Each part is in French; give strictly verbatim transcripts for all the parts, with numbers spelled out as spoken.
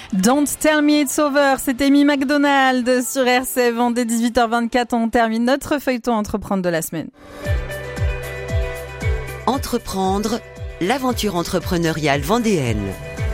Don't Tell Me It's Over, c'est Amy McDonald sur R C F. Dès dix-huit heures vingt-quatre, on termine notre feuilleton Entreprendre de la semaine. Entreprendre, l'aventure entrepreneuriale vendéenne.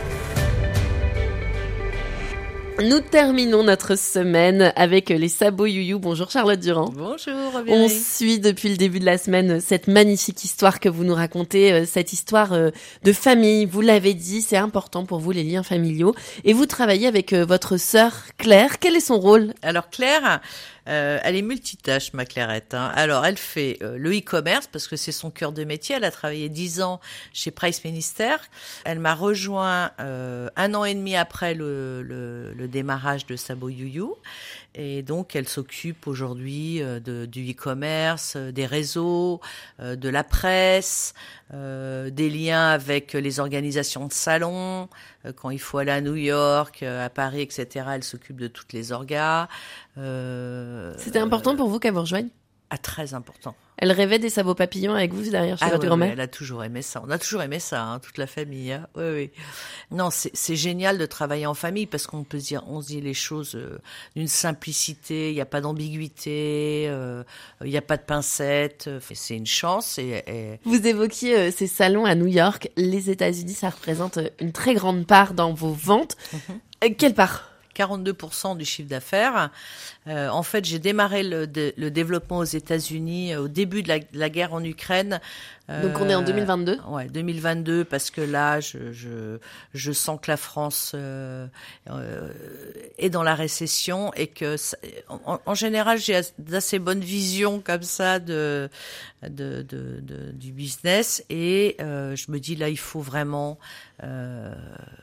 Nous terminons notre semaine avec les sabots you-you. Bonjour Charlotte Durand. Bonjour. On suit depuis le début de la semaine cette magnifique histoire que vous nous racontez, cette histoire de famille. Vous l'avez dit, c'est important pour vous les liens familiaux. Et vous travaillez avec votre sœur Claire. Quel est son rôle ? Alors Claire, euh, elle est multitâche, ma Clairette. Hein. Alors elle fait euh, le e-commerce parce que c'est son cœur de métier. Elle a travaillé dix ans chez Price Minister. Elle m'a rejoint euh, un an et demi après le, le, le démarrage de Sabot You-You. Et donc, elle s'occupe aujourd'hui euh, de, du e-commerce, euh, des réseaux, euh, de la presse, euh, des liens avec les organisations de salons. Euh, quand il faut aller à New York, euh, à Paris, et cetera, elle s'occupe de toutes les orgas. Euh, C'était important euh, pour vous qu'elle vous rejoigne ? Ah, très important. Elle rêvait des sabots papillons avec vous derrière chez ah, votre oui, grand-mère. Oui, elle a toujours aimé ça. On a toujours aimé ça, hein, toute la famille. Hein. Oui, oui. Non, c'est, c'est génial de travailler en famille parce qu'on peut se dire, on se dit les choses euh, d'une simplicité. Il n'y a pas d'ambiguïté, euh, il n'y a pas de pincettes. C'est une chance. Et, et... Vous évoquiez euh, ces salons à New York. Les États-Unis, ça représente une très grande part dans vos ventes. Mm-hmm. Euh, quelle part ? quarante-deux pour cent du chiffre d'affaires. Euh, en fait, j'ai démarré le, de, le développement aux États-Unis au début de la, de la guerre en Ukraine. Euh, Donc on est en deux mille vingt-deux. Ouais, deux mille vingt-deux, parce que là, je je, je sens que la France euh, euh, est dans la récession et que, ça, en, en général, j'ai d'assez bonnes visions comme ça de de, de, de du business et euh, je me dis là, il faut vraiment euh,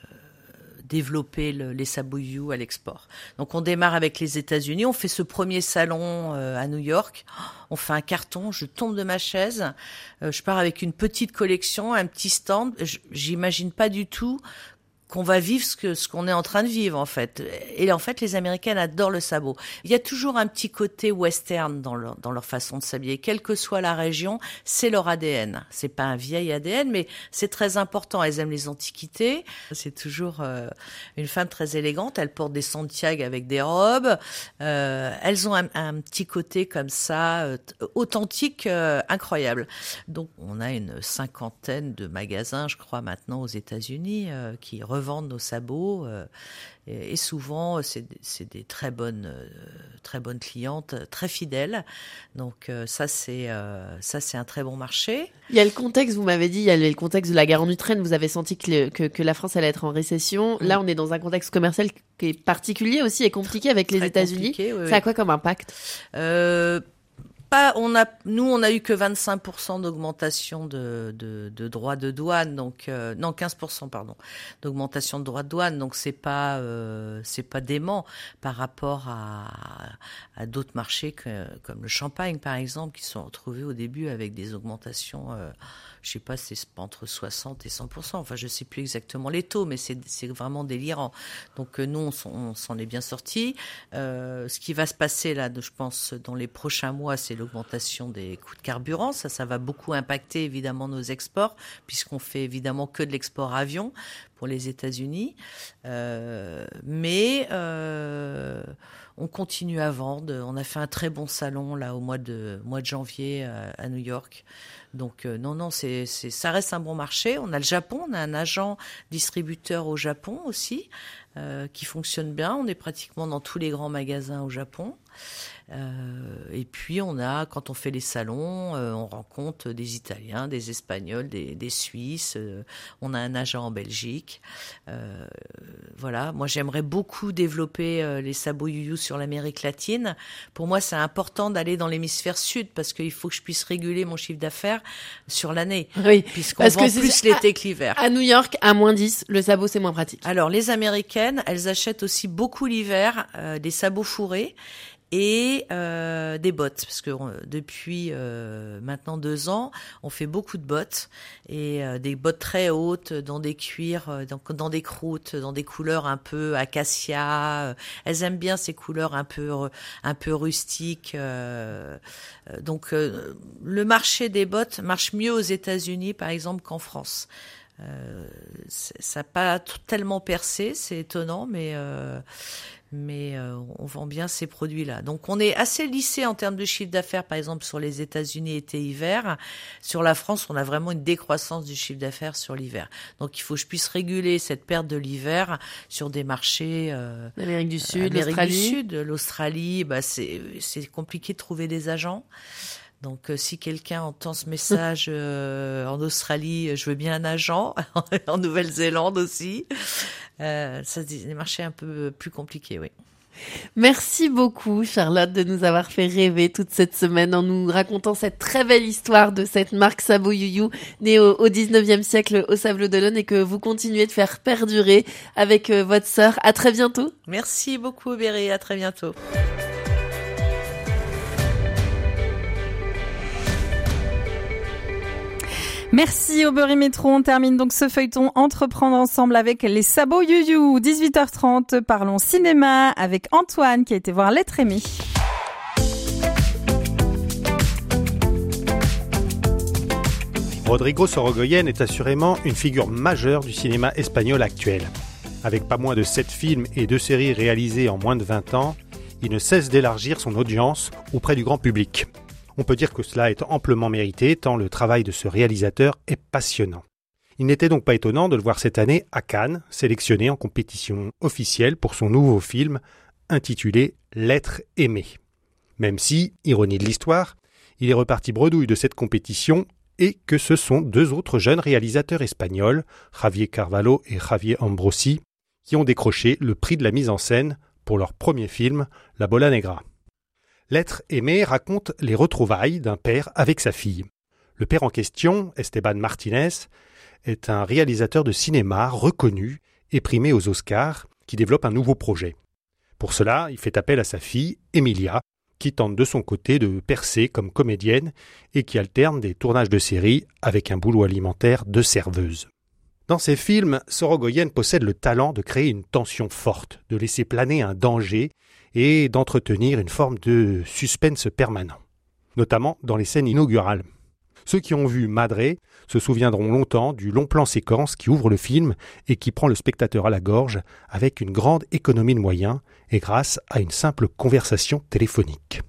développer le, les sabots you à l'export. Donc on démarre avec les États-Unis, on fait ce premier salon euh, à New York, on fait un carton, je tombe de ma chaise, euh, je pars avec une petite collection, un petit stand, je, j'imagine pas du tout qu'on va vivre ce que ce qu'on est en train de vivre en fait. Et en fait, les Américaines adorent le sabot. Il y a toujours un petit côté western dans leur dans leur façon de s'habiller, quelle que soit la région, c'est leur A D N. C'est pas un vieil A D N, mais c'est très important. Elles aiment les antiquités. C'est toujours euh, une femme très élégante. Elle porte des Santiago avec des robes. Euh, elles ont un, un petit côté comme ça, euh, authentique, euh, incroyable. Donc, on a une cinquantaine de magasins, je crois maintenant aux États-Unis, euh, qui revendent nos sabots euh, et, et souvent c'est, c'est des très bonnes euh, très bonnes clientes, très fidèles. Donc euh, ça c'est euh, ça c'est un très bon marché. Il y a le contexte, vous m'avez dit, il y a le contexte de la guerre en Ukraine. Vous avez senti que le, que, que la France allait être en récession. Mmh. Là, on est dans un contexte commercial qui est particulier aussi et compliqué avec les très États-Unis. Oui, oui. Ça a quoi comme impact ? euh, Pas, on a, nous, on a eu que vingt-cinq pour cent d'augmentation de, de, de droits de douane, donc euh, non quinze pour cent pardon, d'augmentation de droits de douane, donc c'est pas, euh, c'est pas dément par rapport à, à d'autres marchés que, comme le champagne par exemple, qui se sont retrouvés au début avec des augmentations, euh, je sais pas, c'est entre soixante et cent pour cent. Enfin, je sais plus exactement les taux, mais c'est, c'est vraiment délirant. Donc euh, nous, on, on s'en est bien sortis. Euh, ce qui va se passer là, je pense, dans les prochains mois, c'est l'augmentation des coûts de carburant. Ça, ça va beaucoup impacter évidemment nos exports, puisqu'on fait évidemment que de l'export avion pour les États-Unis. Euh, mais euh, on continue à vendre. On a fait un très bon salon là au mois de mois de janvier à, à New York. Donc euh, non, non, c'est, c'est, ça reste un bon marché. On a le Japon, on a un agent distributeur au Japon aussi euh, qui fonctionne bien. On est pratiquement dans tous les grands magasins au Japon. Euh, et puis on a, quand on fait les salons, euh, on rencontre des Italiens, des Espagnols, des, des Suisses. Euh, on a un agent en Belgique. Euh, voilà. Moi, j'aimerais beaucoup développer euh, les sabots you-you sur l'Amérique latine. Pour moi, c'est important d'aller dans l'hémisphère sud parce qu'il faut que je puisse réguler mon chiffre d'affaires sur l'année. Oui. Puisqu'on parce vend que plus l'été que l'hiver. À New York, à moins dix, le sabot, c'est moins pratique. Alors, les Américaines, elles achètent aussi beaucoup l'hiver euh, des sabots fourrés. Et euh, des bottes, parce que euh, depuis euh, maintenant deux ans, on fait beaucoup de bottes et euh, des bottes très hautes dans des cuirs, euh, dans, dans des croûtes, dans des couleurs un peu acacia. Elles aiment bien ces couleurs un peu un peu rustiques. Euh, donc euh, le marché des bottes marche mieux aux États-Unis, par exemple, qu'en France. euh, ça n'a pas t- tellement percé, c'est étonnant, mais euh, mais euh, on vend bien ces produits-là. Donc on est assez lissé en termes de chiffre d'affaires, par exemple sur les États-Unis été-hiver. Sur la France, on a vraiment une décroissance du chiffre d'affaires sur l'hiver. Donc il faut que je puisse réguler cette perte de l'hiver sur des marchés. Euh, L'Amérique du Sud, Amérique l'Australie. du Sud, l'Australie, bah c'est c'est compliqué de trouver des agents. Donc, euh, si quelqu'un entend ce message euh, en Australie, je veux bien un agent. En Nouvelle-Zélande aussi. Euh, ça, c'est des marchés un peu plus compliqués, oui. Merci beaucoup, Charlotte, de nous avoir fait rêver toute cette semaine en nous racontant cette très belle histoire de cette marque Sabot You-You, née au, au dix-neuvième siècle au Sables d'Olonne et que vous continuez de faire perdurer avec euh, votre sœur. À très bientôt. Merci beaucoup, Béry. À très bientôt. Merci Aubery Métro. On termine donc ce feuilleton Entreprendre ensemble avec les Sabots You-You. dix-huit heures trente, parlons cinéma avec Antoine qui a été voir L'être aimé. Rodrigo Sorogoyen est assurément une figure majeure du cinéma espagnol actuel. Avec pas moins de sept films et deux séries réalisées en moins de vingt ans, il ne cesse d'élargir son audience auprès du grand public. On peut dire que cela est amplement mérité, tant le travail de ce réalisateur est passionnant. Il n'était donc pas étonnant de le voir cette année à Cannes, sélectionné en compétition officielle pour son nouveau film intitulé « L'être aimé ». Même si, ironie de l'histoire, il est reparti bredouille de cette compétition et que ce sont deux autres jeunes réalisateurs espagnols, Javier Carvalho et Javier Ambrosi, qui ont décroché le prix de la mise en scène pour leur premier film, La Bola Negra. L'être aimé raconte les retrouvailles d'un père avec sa fille. Le père en question, Esteban Martinez, est un réalisateur de cinéma reconnu et primé aux Oscars qui développe un nouveau projet. Pour cela, il fait appel à sa fille, Emilia, qui tente de son côté de percer comme comédienne et qui alterne des tournages de séries avec un boulot alimentaire de serveuse. Dans ses films, Sorogoyen possède le talent de créer une tension forte, de laisser planer un danger et d'entretenir une forme de suspense permanent, notamment dans les scènes inaugurales. Ceux qui ont vu Madré se souviendront longtemps du long plan séquence qui ouvre le film et qui prend le spectateur à la gorge avec une grande économie de moyens et grâce à une simple conversation téléphonique.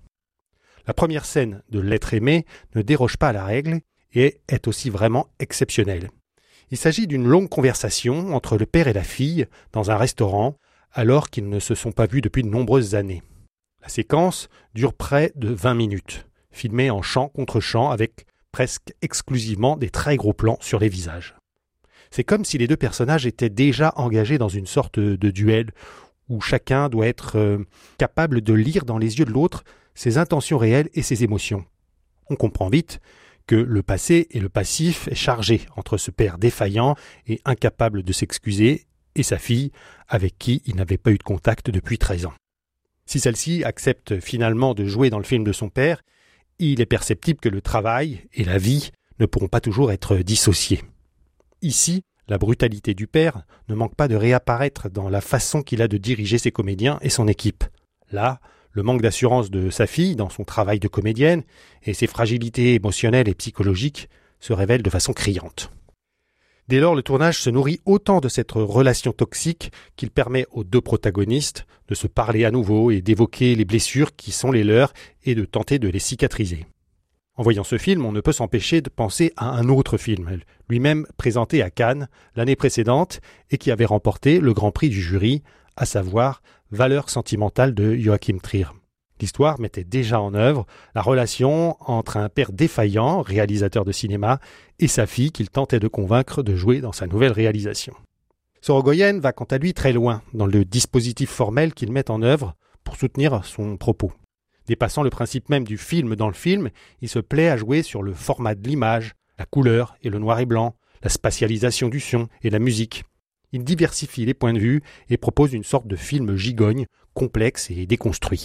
La première scène de L'être aimé ne déroge pas à la règle et est aussi vraiment exceptionnelle. Il s'agit d'une longue conversation entre le père et la fille dans un restaurant alors qu'ils ne se sont pas vus depuis de nombreuses années. La séquence dure près de vingt minutes, filmée en champ contre champ avec presque exclusivement des très gros plans sur les visages. C'est comme si les deux personnages étaient déjà engagés dans une sorte de duel où chacun doit être euh, capable de lire dans les yeux de l'autre ses intentions réelles et ses émotions. On comprend vite que le passé et le passif est chargé entre ce père défaillant et incapable de s'excuser et sa fille, avec qui il n'avait pas eu de contact depuis treize ans. Si celle-ci accepte finalement de jouer dans le film de son père, il est perceptible que le travail et la vie ne pourront pas toujours être dissociés. Ici, la brutalité du père ne manque pas de réapparaître dans la façon qu'il a de diriger ses comédiens et son équipe. Là, le manque d'assurance de sa fille dans son travail de comédienne et ses fragilités émotionnelles et psychologiques se révèlent de façon criante. Dès lors, le tournage se nourrit autant de cette relation toxique qu'il permet aux deux protagonistes de se parler à nouveau et d'évoquer les blessures qui sont les leurs et de tenter de les cicatriser. En voyant ce film, on ne peut s'empêcher de penser à un autre film, lui-même présenté à Cannes l'année précédente et qui avait remporté le Grand Prix du jury, à savoir Valeurs sentimentales de Joachim Trier. L'histoire mettait déjà en œuvre la relation entre un père défaillant, réalisateur de cinéma, et sa fille qu'il tentait de convaincre de jouer dans sa nouvelle réalisation. Sorogoyen va quant à lui très loin dans le dispositif formel qu'il met en œuvre pour soutenir son propos. Dépassant le principe même du film dans le film, il se plaît à jouer sur le format de l'image, la couleur et le noir et blanc, la spatialisation du son et la musique. Il diversifie les points de vue et propose une sorte de film gigogne, complexe et déconstruit.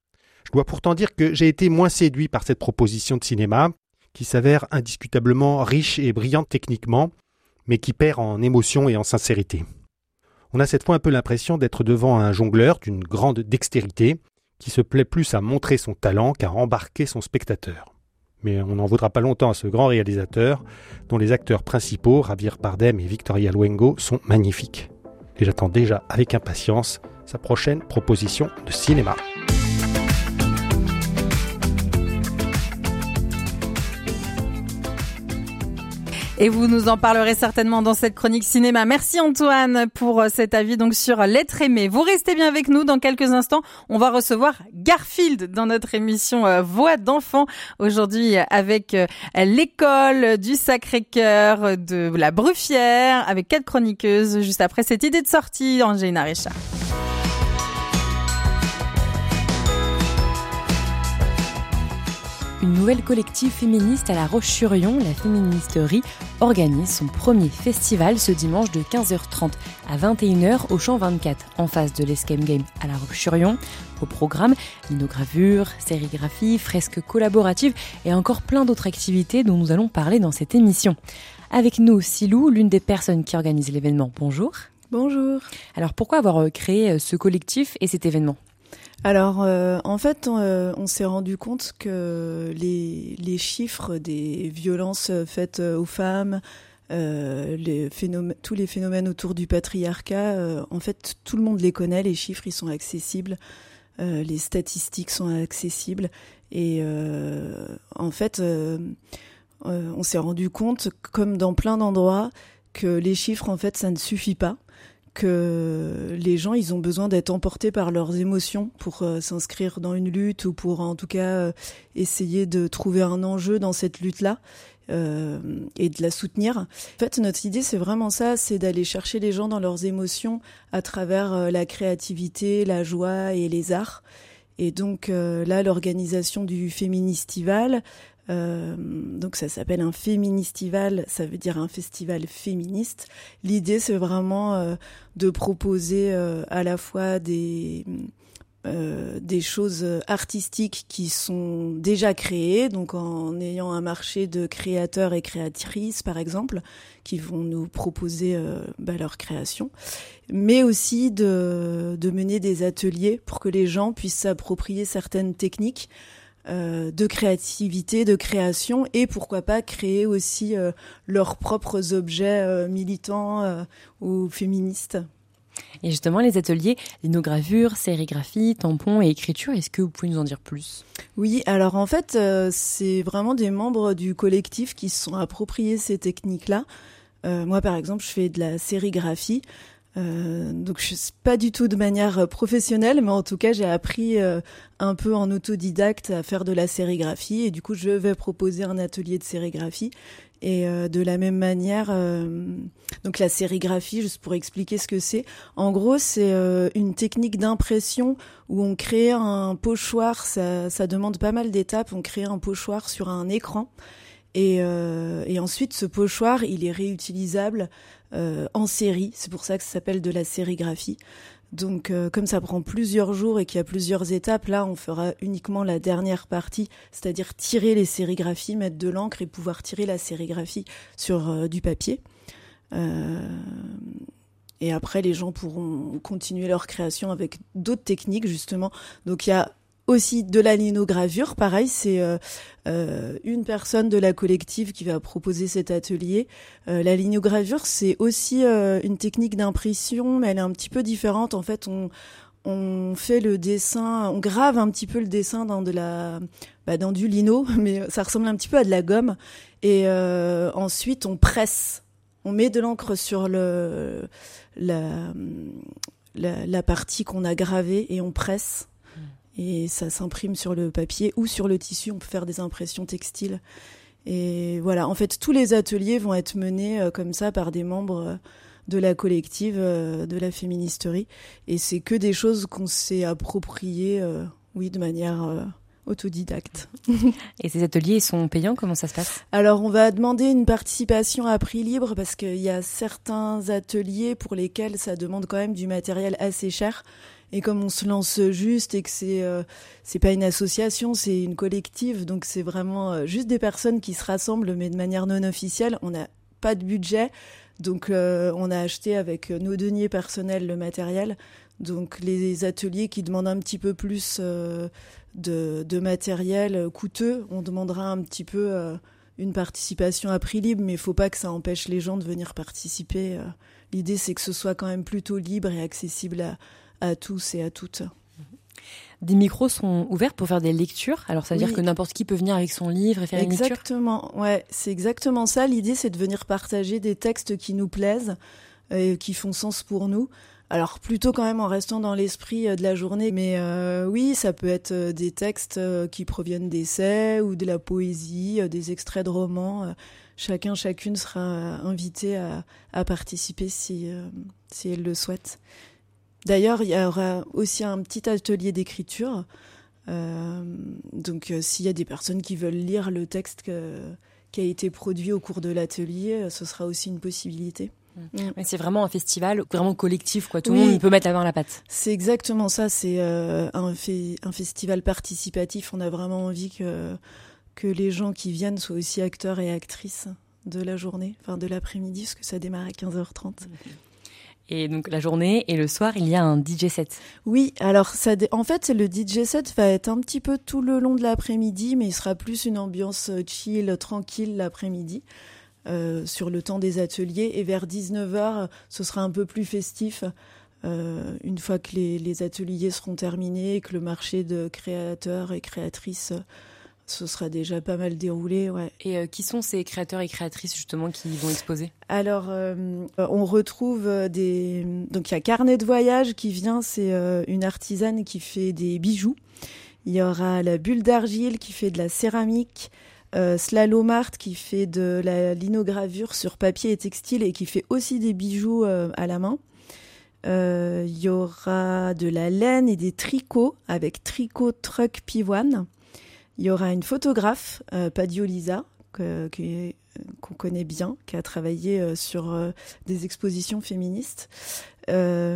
Je dois pourtant dire que j'ai été moins séduit par cette proposition de cinéma, qui s'avère indiscutablement riche et brillante techniquement, mais qui perd en émotion et en sincérité. On a cette fois un peu l'impression d'être devant un jongleur d'une grande dextérité, qui se plaît plus à montrer son talent qu'à embarquer son spectateur. Mais on n'en vaudra pas longtemps à ce grand réalisateur, dont les acteurs principaux, Javier Bardem et Victoria Luengo, sont magnifiques. Et j'attends déjà avec impatience sa prochaine proposition de cinéma. Et vous nous en parlerez certainement dans cette chronique cinéma. Merci Antoine pour cet avis donc sur L'être aimé. Vous restez bien avec nous. Dans quelques instants, on va recevoir Garfield dans notre émission euh, Voix d'enfant. Aujourd'hui avec euh, l'école du Sacré-Cœur de la Bruffière, avec quatre chroniqueuses. Juste après cette idée de sortie, Angelina Richard. Une nouvelle collective féministe à La Roche-sur-Yon, la Féministerie, organise son premier festival ce dimanche de quinze heures trente à vingt et une heures au Champ vingt-quatre, en face de l'Escape Game à La Roche-sur-Yon. Au programme, linogravure, sérigraphie, fresques collaboratives et encore plein d'autres activités dont nous allons parler dans cette émission. Avec nous, Silou, l'une des personnes qui organise l'événement. Bonjour. Bonjour. Alors pourquoi avoir créé ce collectif et cet événement ? Alors, euh, en fait, on, euh, on s'est rendu compte que les, les chiffres des violences faites aux femmes, euh, les phénomènes, tous les phénomènes autour du patriarcat, euh, en fait, tout le monde les connaît, les chiffres, ils sont accessibles, euh, les statistiques sont accessibles. Et euh, en fait, euh, euh, on s'est rendu compte, comme dans plein d'endroits, que les chiffres, en fait, ça ne suffit pas. Que les gens, ils ont besoin d'être emportés par leurs émotions pour euh, s'inscrire dans une lutte ou pour en tout cas euh, essayer de trouver un enjeu dans cette lutte-là euh, et de la soutenir. En fait, notre idée, c'est vraiment ça, c'est d'aller chercher les gens dans leurs émotions à travers euh, la créativité, la joie et les arts. Et donc euh, là, l'organisation du Féministival, Euh, donc ça s'appelle un féministival, ça veut dire un festival féministe. L'idée, c'est vraiment euh, de proposer euh, à la fois des euh, des choses artistiques qui sont déjà créées, donc en ayant un marché de créateurs et créatrices, par exemple, qui vont nous proposer euh, bah, leur création, mais aussi de de mener des ateliers pour que les gens puissent s'approprier certaines techniques Euh, de créativité, de création, et pourquoi pas créer aussi euh, leurs propres objets euh, militants euh, ou féministes. Et justement, les ateliers, linogravure, sérigraphie, tampons et écriture, est-ce que vous pouvez nous en dire plus ? Oui, alors en fait, euh, c'est vraiment des membres du collectif qui se sont appropriés ces techniques-là. Euh, moi, par exemple, je fais de la sérigraphie. Euh, donc je suis pas du tout de manière professionnelle, mais en tout cas j'ai appris euh, un peu en autodidacte à faire de la sérigraphie, et du coup je vais proposer un atelier de sérigraphie. Et euh, de la même manière, euh, donc la sérigraphie, juste pour expliquer ce que c'est, en gros c'est euh, une technique d'impression où on crée un pochoir, ça, ça demande pas mal d'étapes, on crée un pochoir sur un écran. Et, euh, et ensuite, ce pochoir, il est réutilisable euh, en série. C'est pour ça que ça s'appelle de la sérigraphie. Donc, euh, comme ça prend plusieurs jours et qu'il y a plusieurs étapes, là, on fera uniquement la dernière partie, c'est-à-dire tirer les sérigraphies, mettre de l'encre et pouvoir tirer la sérigraphie sur euh, du papier. Euh, et après, les gens pourront continuer leur création avec d'autres techniques, justement. Donc, il y a aussi de la linogravure, pareil, c'est euh, euh, une personne de la collective qui va proposer cet atelier. Euh, la linogravure, c'est aussi euh, une technique d'impression, mais elle est un petit peu différente. En fait, on, on fait le dessin, on grave un petit peu le dessin dans de la, bah, dans du lino, mais ça ressemble un petit peu à de la gomme. Et euh, ensuite, on presse, on met de l'encre sur le la, la, la partie qu'on a gravée et on presse. Et ça s'imprime sur le papier ou sur le tissu. On peut faire des impressions textiles. Et voilà, en fait, tous les ateliers vont être menés euh, comme ça par des membres euh, de la collective euh, de la Féministerie. Et c'est que des choses qu'on s'est appropriées, euh, oui, de manière euh, autodidacte. Et ces ateliers sont payants, comment ça se passe ? Alors, on va demander une participation à prix libre parce qu'il y a certains ateliers pour lesquels ça demande quand même du matériel assez cher. Et comme on se lance juste et que c'est euh, c'est pas une association, c'est une collective, donc c'est vraiment euh, juste des personnes qui se rassemblent, mais de manière non officielle. On n'a pas de budget, Donc euh, on a acheté avec nos deniers personnels le matériel. Donc les ateliers qui demandent un petit peu plus euh, de, de matériel coûteux, on demandera un petit peu euh, une participation à prix libre, mais il ne faut pas que ça empêche les gens de venir participer. Euh, l'idée, c'est que ce soit quand même plutôt libre et accessible à, à tous et à toutes. Des micros sont ouverts pour faire des lectures. Alors, ça veut oui. dire que n'importe qui peut venir avec son livre et faire exactement. une lecture. Exactement, ouais, c'est exactement ça. L'idée, c'est de venir partager des textes qui nous plaisent et qui font sens pour nous. Alors, plutôt quand même en restant dans l'esprit de la journée. Mais euh, oui, ça peut être des textes qui proviennent d'essais ou de la poésie, des extraits de romans. Chacun, chacune sera invité à, à participer si, euh, si elle le souhaite. D'ailleurs, il y aura aussi un petit atelier d'écriture. Euh, donc, euh, s'il y a des personnes qui veulent lire le texte que, qui a été produit au cours de l'atelier, ce sera aussi une possibilité. Mmh. Mais c'est vraiment un festival vraiment collectif, quoi. Tout oui. le monde peut mettre la main à la pâte. C'est exactement ça. C'est euh, un, fait, un festival participatif. On a vraiment envie que, que les gens qui viennent soient aussi acteurs et actrices de la journée, enfin de l'après-midi, parce que ça démarre à quinze heures trente. Mmh. Et donc la journée et le soir, il y a un D J set. Oui, alors ça dé... en fait, le D J set va être un petit peu tout le long de l'après-midi, mais il sera plus une ambiance chill, tranquille l'après-midi, euh, sur le temps des ateliers. Et vers dix-neuf heures, ce sera un peu plus festif, euh, une fois que les, les ateliers seront terminés et que le marché de créateurs et créatrices ce sera déjà pas mal déroulé, ouais. Et euh, qui sont ces créateurs et créatrices justement qui vont exposer ? Alors, euh, on retrouve des... Donc, il y a Carnet de voyage qui vient, c'est euh, une artisane qui fait des bijoux. Il y aura la Bulle d'argile qui fait de la céramique, euh, Slalomart qui fait de la linogravure sur papier et textile et qui fait aussi des bijoux euh, à la main. Euh, il y aura de la laine et des tricots avec Tricot Truck Pivoine. Il y aura une photographe, euh, Padio Lisa, que, que, qu'on connaît bien, qui a travaillé euh, sur euh, des expositions féministes. Euh,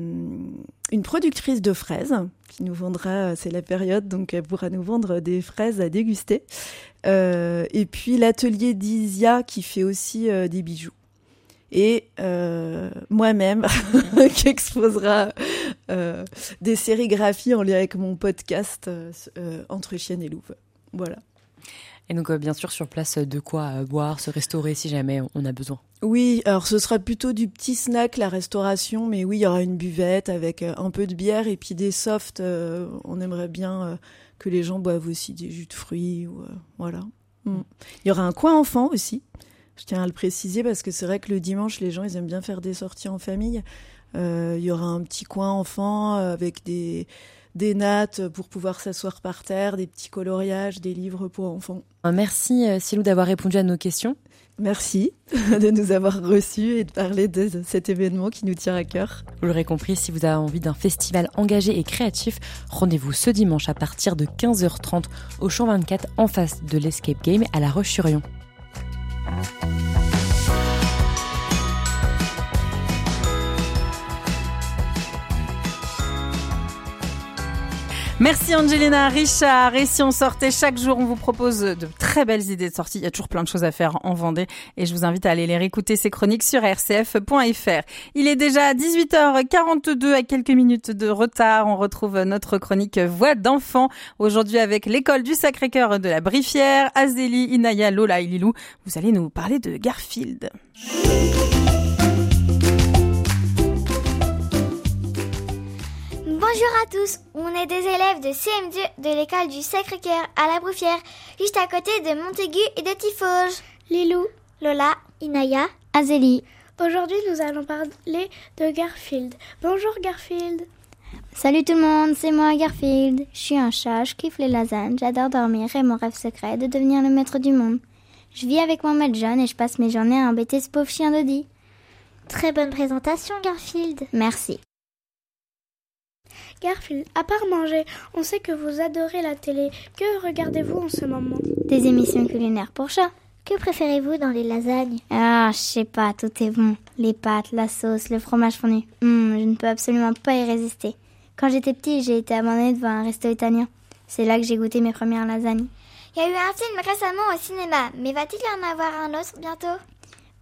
une productrice de fraises, qui nous vendra, c'est la période, donc elle pourra nous vendre des fraises à déguster. Euh, et puis l'atelier d'Isia, qui fait aussi euh, des bijoux. Et euh, moi-même, qui exposera euh, des sérigraphies en lien avec mon podcast euh, euh, Entre Chienne et Louve. Voilà. Et donc, euh, bien sûr, sur place, de quoi euh, boire, se restaurer si jamais on a besoin. Oui, alors ce sera plutôt du petit snack, la restauration. Mais oui, il y aura une buvette avec euh, un peu de bière et puis des softs. Euh, on aimerait bien euh, que les gens boivent aussi des jus de fruits. Ou, euh, voilà. Mm. Il y aura un coin enfant aussi. Je tiens à le préciser parce que c'est vrai que le dimanche, les gens, ils aiment bien faire des sorties en famille. Euh, il y aura un petit coin enfant avec des, des nattes pour pouvoir s'asseoir par terre, des petits coloriages, des livres pour enfants. Merci Silou d'avoir répondu à nos questions. Merci de nous avoir reçus et de parler de cet événement qui nous tient à cœur. Vous l'aurez compris, si vous avez envie d'un festival engagé et créatif, rendez-vous ce dimanche à partir de quinze heures trente au Champ vingt-quatre en face de l'Escape Game à La Roche-sur-Yon. Merci Angelina Richard. Et si on sortait chaque jour, on vous propose de très belles idées de sortie. Il y a toujours plein de choses à faire en Vendée et je vous invite à aller les réécouter, ces chroniques sur r c f point f r. Il est déjà dix-huit heures quarante-deux, à quelques minutes de retard. On retrouve notre chronique Voix d'enfants aujourd'hui avec l'école du Sacré-Cœur de la Briffière, Azélie, Inaya, Lola et Lilou. Vous allez nous parler de Garfield. Bonjour à tous, on est des élèves de C M deux de l'école du Sacré-Cœur à la Briffière, juste à côté de Montaigu et de Tifauge. Lilou, Lola, Inaya, Azélie. Aujourd'hui, nous allons parler de Garfield. Bonjour Garfield. Salut tout le monde, c'est moi Garfield. Je suis un chat, je kiffe les lasagnes, j'adore dormir et mon rêve secret est de devenir le maître du monde. Je vis avec mon maître John et je passe mes journées à embêter ce pauvre chien d'Audi. Très bonne présentation Garfield. Merci. Garfield, à part manger, on sait que vous adorez la télé. Que regardez-vous en ce moment ? Des émissions culinaires pour chats. Que préférez-vous dans les lasagnes ? Ah, je sais pas, tout est bon. Les pâtes, la sauce, le fromage fondu. Mmh, je ne peux absolument pas y résister. Quand j'étais petit, j'ai été abandonnée devant un resto italien. C'est là que j'ai goûté mes premières lasagnes. Il y a eu un film récemment au cinéma, mais va-t-il y en avoir un autre bientôt ?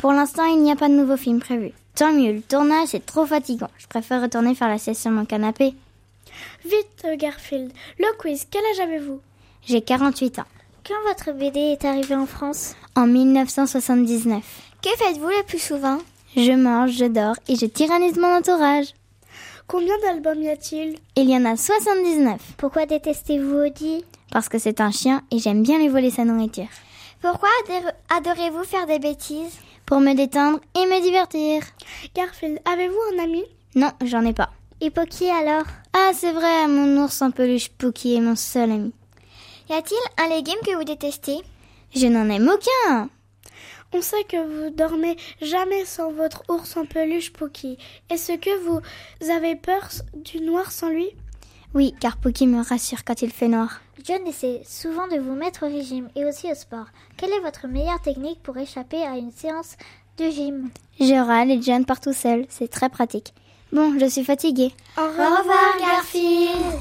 Pour l'instant, il n'y a pas de nouveau film prévu. Tant mieux, le tournage est trop fatigant. Je préfère retourner faire la sieste sur mon canapé. Vite, Garfield. Le quiz, quel âge avez-vous? J'ai quarante-huit ans. Quand votre B D est arrivé en France? En mille neuf cent soixante-dix-neuf. Que faites-vous le plus souvent? Je mange, je dors et je tyrannise mon entourage. Combien d'albums y a-t-il? Il y en a soixante-dix-neuf. Pourquoi détestez-vous Woody? Parce que c'est un chien et j'aime bien lui voler sa nourriture. Pourquoi adorez-vous faire des bêtises? Pour me détendre et me divertir. Garfield, avez-vous un ami? Non, j'en ai pas. Et Pookie alors? Ah, c'est vrai, mon ours en peluche Pookie est mon seul ami. Y a-t-il un légume que vous détestez? Je n'en aime aucun. On sait que vous dormez jamais sans votre ours en peluche Pookie. Est-ce que vous avez peur du noir sans lui? Oui, car Pookie me rassure quand il fait noir. John essaie souvent de vous mettre au régime et aussi au sport. Quelle est votre meilleure technique pour échapper à une séance de gym? Je râle et John part tout seul. C'est très pratique. Bon, je suis fatiguée. Au revoir, au revoir Garfield.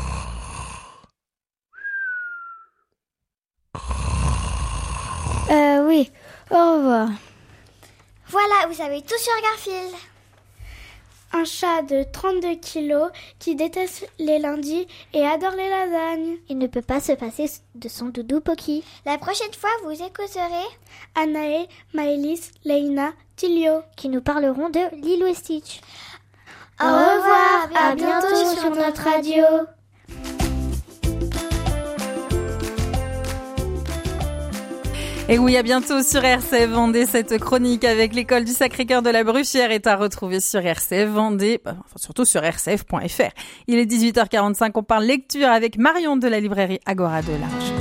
Euh, oui. Au revoir. Voilà, vous savez tout sur Garfield. Un chat de trente-deux kilos qui déteste les lundis et adore les lasagnes. Il ne peut pas se passer de son doudou Pookie. La prochaine fois, vous écouterez Anaë, Maëlys, Leïna, Tilio qui nous parleront de Lilo et Stitch. Au revoir, à bientôt sur notre radio. Et oui, à bientôt sur R C F Vendée. Cette chronique avec l'école du Sacré-Cœur de la Bruchière est à retrouver sur R C F Vendée, enfin, surtout sur r c f point f r. Il est dix-huit heures quarante-cinq, on parle lecture avec Marion de la librairie Agora de l'Arche.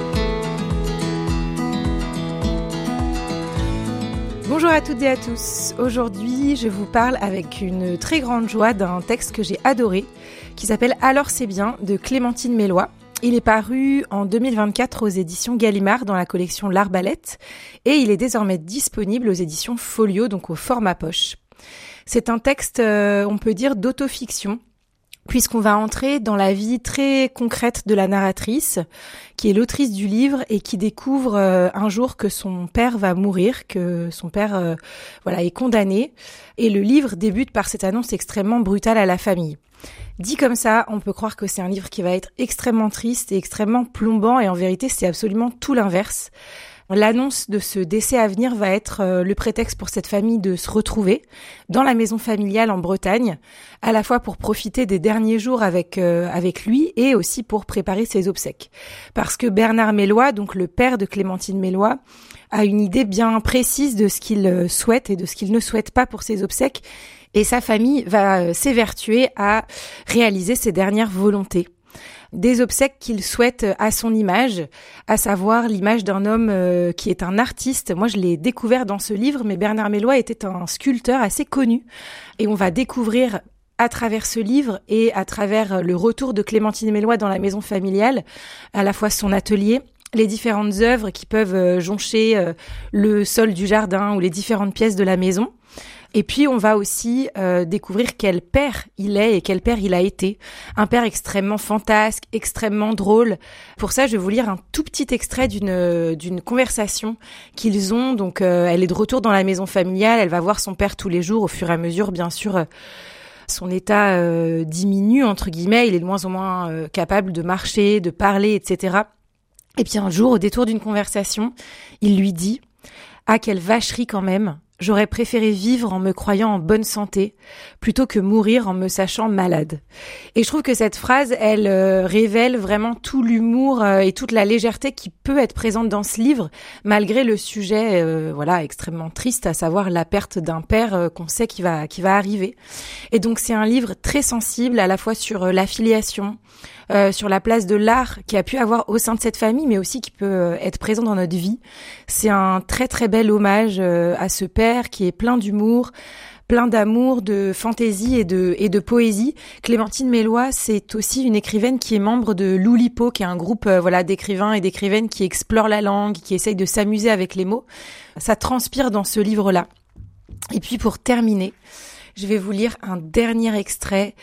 Bonjour à toutes et à tous. Aujourd'hui, je vous parle avec une très grande joie d'un texte que j'ai adoré, qui s'appelle « Alors c'est bien » de Clémentine Mélois. Il est paru en deux mille vingt-quatre aux éditions Gallimard dans la collection L'Arbalète et il est désormais disponible aux éditions Folio, donc au format poche. C'est un texte, euh, on peut dire, d'autofiction, puisqu'on va entrer dans la vie très concrète de la narratrice, qui est l'autrice du livre et qui découvre euh, un jour que son père va mourir, que son père euh, voilà, est condamné. Et le livre débute par cette annonce extrêmement brutale à la famille. Dit comme ça, on peut croire que c'est un livre qui va être extrêmement triste et extrêmement plombant, et en vérité, c'est absolument tout l'inverse. L'annonce de ce décès à venir va être euh, le prétexte pour cette famille de se retrouver dans la maison familiale en Bretagne, à la fois pour profiter des derniers jours avec euh, avec lui et aussi pour préparer ses obsèques. Parce que Bernard Mélois, donc le père de Clémentine Mélois, a une idée bien précise de ce qu'il souhaite et de ce qu'il ne souhaite pas pour ses obsèques, et sa famille va s'évertuer à réaliser ses dernières volontés. Des obsèques qu'il souhaite à son image, à savoir l'image d'un homme euh, qui est un artiste. Moi, je l'ai découvert dans ce livre, mais Bernard Mélois était un sculpteur assez connu. Et on va découvrir à travers ce livre et à travers le retour de Clémentine Mélois dans la maison familiale, à la fois son atelier, les différentes œuvres qui peuvent joncher euh, le sol du jardin ou les différentes pièces de la maison. Et puis, on va aussi euh, découvrir quel père il est et quel père il a été. Un père extrêmement fantasque, extrêmement drôle. Pour ça, je vais vous lire un tout petit extrait d'une d'une conversation qu'ils ont. Donc, euh, elle est de retour dans la maison familiale. Elle va voir son père tous les jours. Au fur et à mesure, bien sûr, euh, son état euh, diminue, entre guillemets. Il est de moins en moins euh, capable de marcher, de parler, et cetera. Et puis, un jour, au détour d'une conversation, il lui dit « Ah, quelle vacherie quand même !» J'aurais préféré vivre en me croyant en bonne santé plutôt que mourir en me sachant malade. Et je trouve que cette phrase, elle euh, révèle vraiment tout l'humour euh, et toute la légèreté qui peut être présente dans ce livre, malgré le sujet, euh, voilà, extrêmement triste, à savoir la perte d'un père euh, qu'on sait qui va qui va arriver. Et donc c'est un livre très sensible, à la fois sur euh, l'affiliation, Euh, sur la place de l'art qui a pu avoir au sein de cette famille, mais aussi qui peut euh, être présent dans notre vie. C'est un très très bel hommage euh, à ce père qui est plein d'humour, plein d'amour, de fantaisie et de et de poésie. Clémentine Mélois, c'est aussi une écrivaine qui est membre de l'Oulipo, qui est un groupe euh, voilà d'écrivains et d'écrivaines qui explorent la langue, qui essayent de s'amuser avec les mots. Ça transpire dans ce livre-là. Et puis pour terminer, je vais vous lire un dernier extrait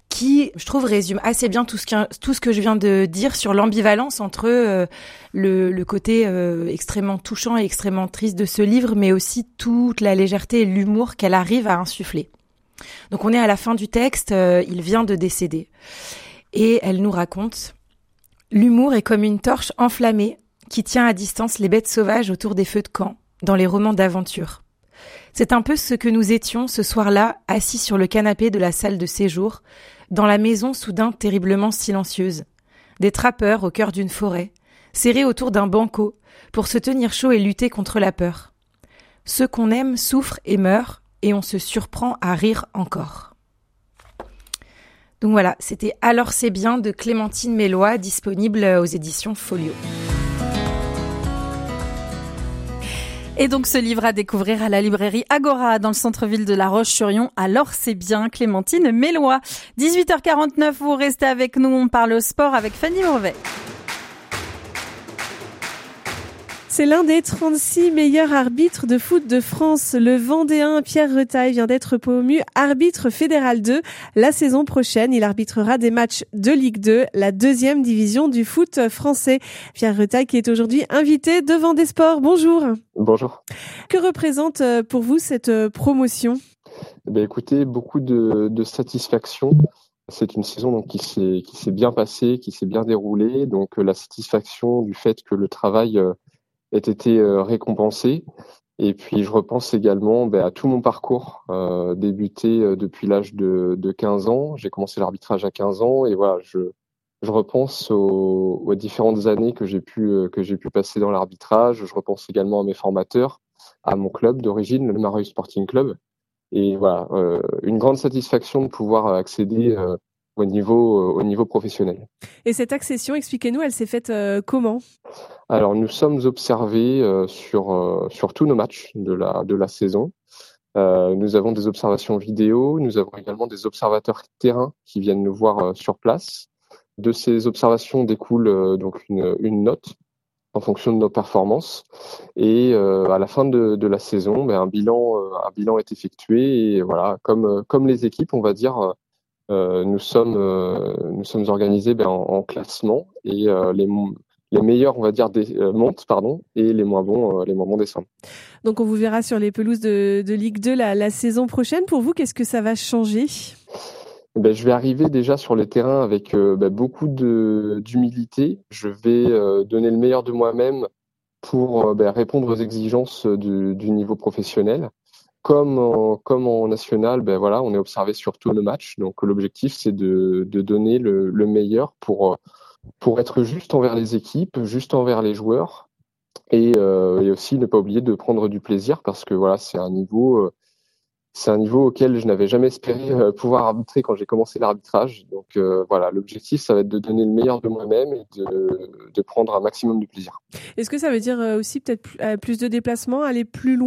qui, je trouve, résume assez bien tout ce, qu'un, tout ce que je viens de dire sur l'ambivalence entre euh, le, le côté euh, extrêmement touchant et extrêmement triste de ce livre, mais aussi toute la légèreté et l'humour qu'elle arrive à insuffler. Donc on est à la fin du texte, euh, il vient de décéder. Et elle nous raconte « L'humour est comme une torche enflammée qui tient à distance les bêtes sauvages autour des feux de camp, dans les romans d'aventure. C'est un peu ce que nous étions ce soir-là, assis sur le canapé de la salle de séjour, dans la maison soudain terriblement silencieuse. Des trappeurs au cœur d'une forêt, serrés autour d'un banco, pour se tenir chaud et lutter contre la peur. Ceux qu'on aime souffrent et meurent, et on se surprend à rire encore. » Donc voilà, c'était « Alors c'est bien » de Clémentine Mélois, disponible aux éditions Folio. Et donc ce livre à découvrir à la librairie Agora dans le centre-ville de La Roche-sur-Yon. Alors c'est bien, Clémentine Mélois. dix-huit heures quarante-neuf, vous restez avec nous, on parle sport avec Fanny Mourvet. C'est l'un des trente-six meilleurs arbitres de foot de France. Le Vendéen Pierre Retaille vient d'être promu arbitre fédéral deux. La saison prochaine, il arbitrera des matchs de Ligue deux, la deuxième division du foot français. Pierre Retaille qui est aujourd'hui invité de Vendée Sport. Bonjour. Bonjour. Que représente pour vous cette promotion ? Eh bien, écoutez, beaucoup de, de satisfaction. C'est une saison donc, qui s'est, qui s'est bien passée, qui s'est bien déroulée. Donc la satisfaction du fait que le travail ait été euh, récompensé. Et puis, je repense également ben, à tout mon parcours, euh, débuté euh, depuis l'âge de, de quinze ans. J'ai commencé l'arbitrage à quinze ans et voilà, je, je repense aux, aux différentes années que j'ai pu euh, que j'ai pu passer dans l'arbitrage. Je repense également à mes formateurs, à mon club d'origine, le Mareuil Sporting Club. Et voilà, euh, une grande satisfaction de pouvoir accéder euh, au niveau euh, au niveau professionnel. Et cette accession, expliquez-nous, elle s'est faite euh, comment ? Alors nous sommes observés euh, sur euh, sur tous nos matchs de la de la saison. Euh, nous avons des observations vidéo, nous avons également des observateurs terrain qui viennent nous voir euh, sur place. De ces observations découle euh, donc une une note en fonction de nos performances et euh, à la fin de de la saison, ben, un bilan euh, un bilan est effectué et voilà, comme comme les équipes, on va dire. Euh, Euh, nous sommes euh, nous sommes organisés ben, en, en classement et euh, les les meilleurs on va dire des, euh, montent pardon et les moins bons euh, les moins bons descendent. Donc on vous verra sur les pelouses de, de Ligue deux la, la saison prochaine. Pour vous, qu'est-ce que ça va changer ? Ben, je vais arriver déjà sur les terrains avec euh, ben, beaucoup de d'humilité. Je vais euh, donner le meilleur de moi-même pour euh, ben, répondre aux exigences du, du niveau professionnel. Comme en, comme en national, ben voilà, on est observé sur tous nos matchs. Donc l'objectif, c'est de, de donner le, le meilleur pour, pour être juste envers les équipes, juste envers les joueurs, et, euh, et aussi ne pas oublier de prendre du plaisir parce que voilà, c'est un niveau, c'est un niveau auquel je n'avais jamais espéré pouvoir arbitrer quand j'ai commencé l'arbitrage. Donc euh, voilà, l'objectif, ça va être de donner le meilleur de moi-même et de, de prendre un maximum de plaisir. Est-ce que ça veut dire aussi peut-être plus de déplacements, aller plus loin ?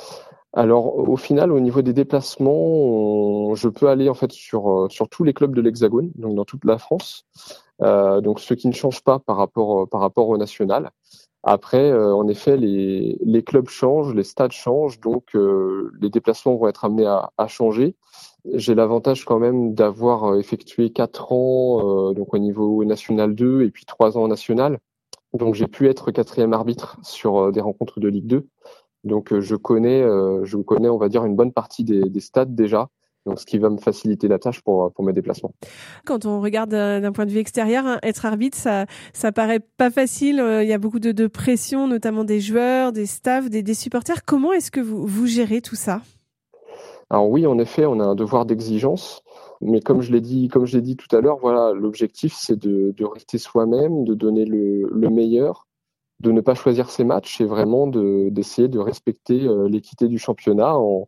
Alors au final, au niveau des déplacements, on, je peux aller en fait sur sur tous les clubs de l'Hexagone, donc dans toute la France. Euh, donc ce qui ne change pas par rapport par rapport au national. Après, euh, en effet, les les clubs changent, les stades changent, donc euh, les déplacements vont être amenés à, à changer. J'ai l'avantage quand même d'avoir effectué quatre ans euh, donc au niveau national deux et puis trois ans en national. Donc j'ai pu être quatrième arbitre sur euh, des rencontres de Ligue deux. Donc je connais, euh, je connais, on va dire, une bonne partie des, des stades déjà, donc ce qui va me faciliter la tâche pour pour mes déplacements. Quand on regarde d'un point de vue extérieur, hein, être arbitre, ça ça paraît pas facile. Il y a beaucoup de, de pression, notamment des joueurs, des staffs, des, des supporters. Comment est-ce que vous vous gérez tout ça ? Alors oui, en effet, on a un devoir d'exigence, mais comme je l'ai dit, comme je l'ai dit tout à l'heure, voilà, l'objectif c'est de de rester soi-même, de donner le le meilleur, de ne pas choisir ses matchs et vraiment de, d'essayer de respecter euh, l'équité du championnat en,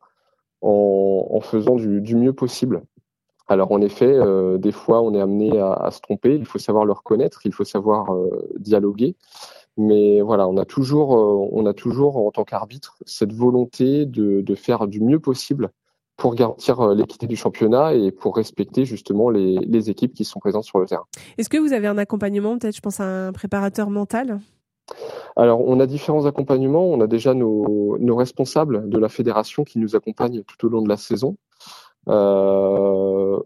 en, en faisant du, du mieux possible. Alors en effet, euh, des fois on est amené à, à se tromper, il faut savoir le reconnaître, il faut savoir euh, dialoguer. Mais voilà, on a toujours, euh, on a toujours en tant qu'arbitre cette volonté de, de faire du mieux possible pour garantir euh, l'équité du championnat et pour respecter justement les, les équipes qui sont présentes sur le terrain. Est-ce que vous avez un accompagnement, peut-être je pense à un préparateur mental ? Alors, on a différents accompagnements. On a déjà nos, nos responsables de la fédération qui nous accompagnent tout au long de la saison. Euh,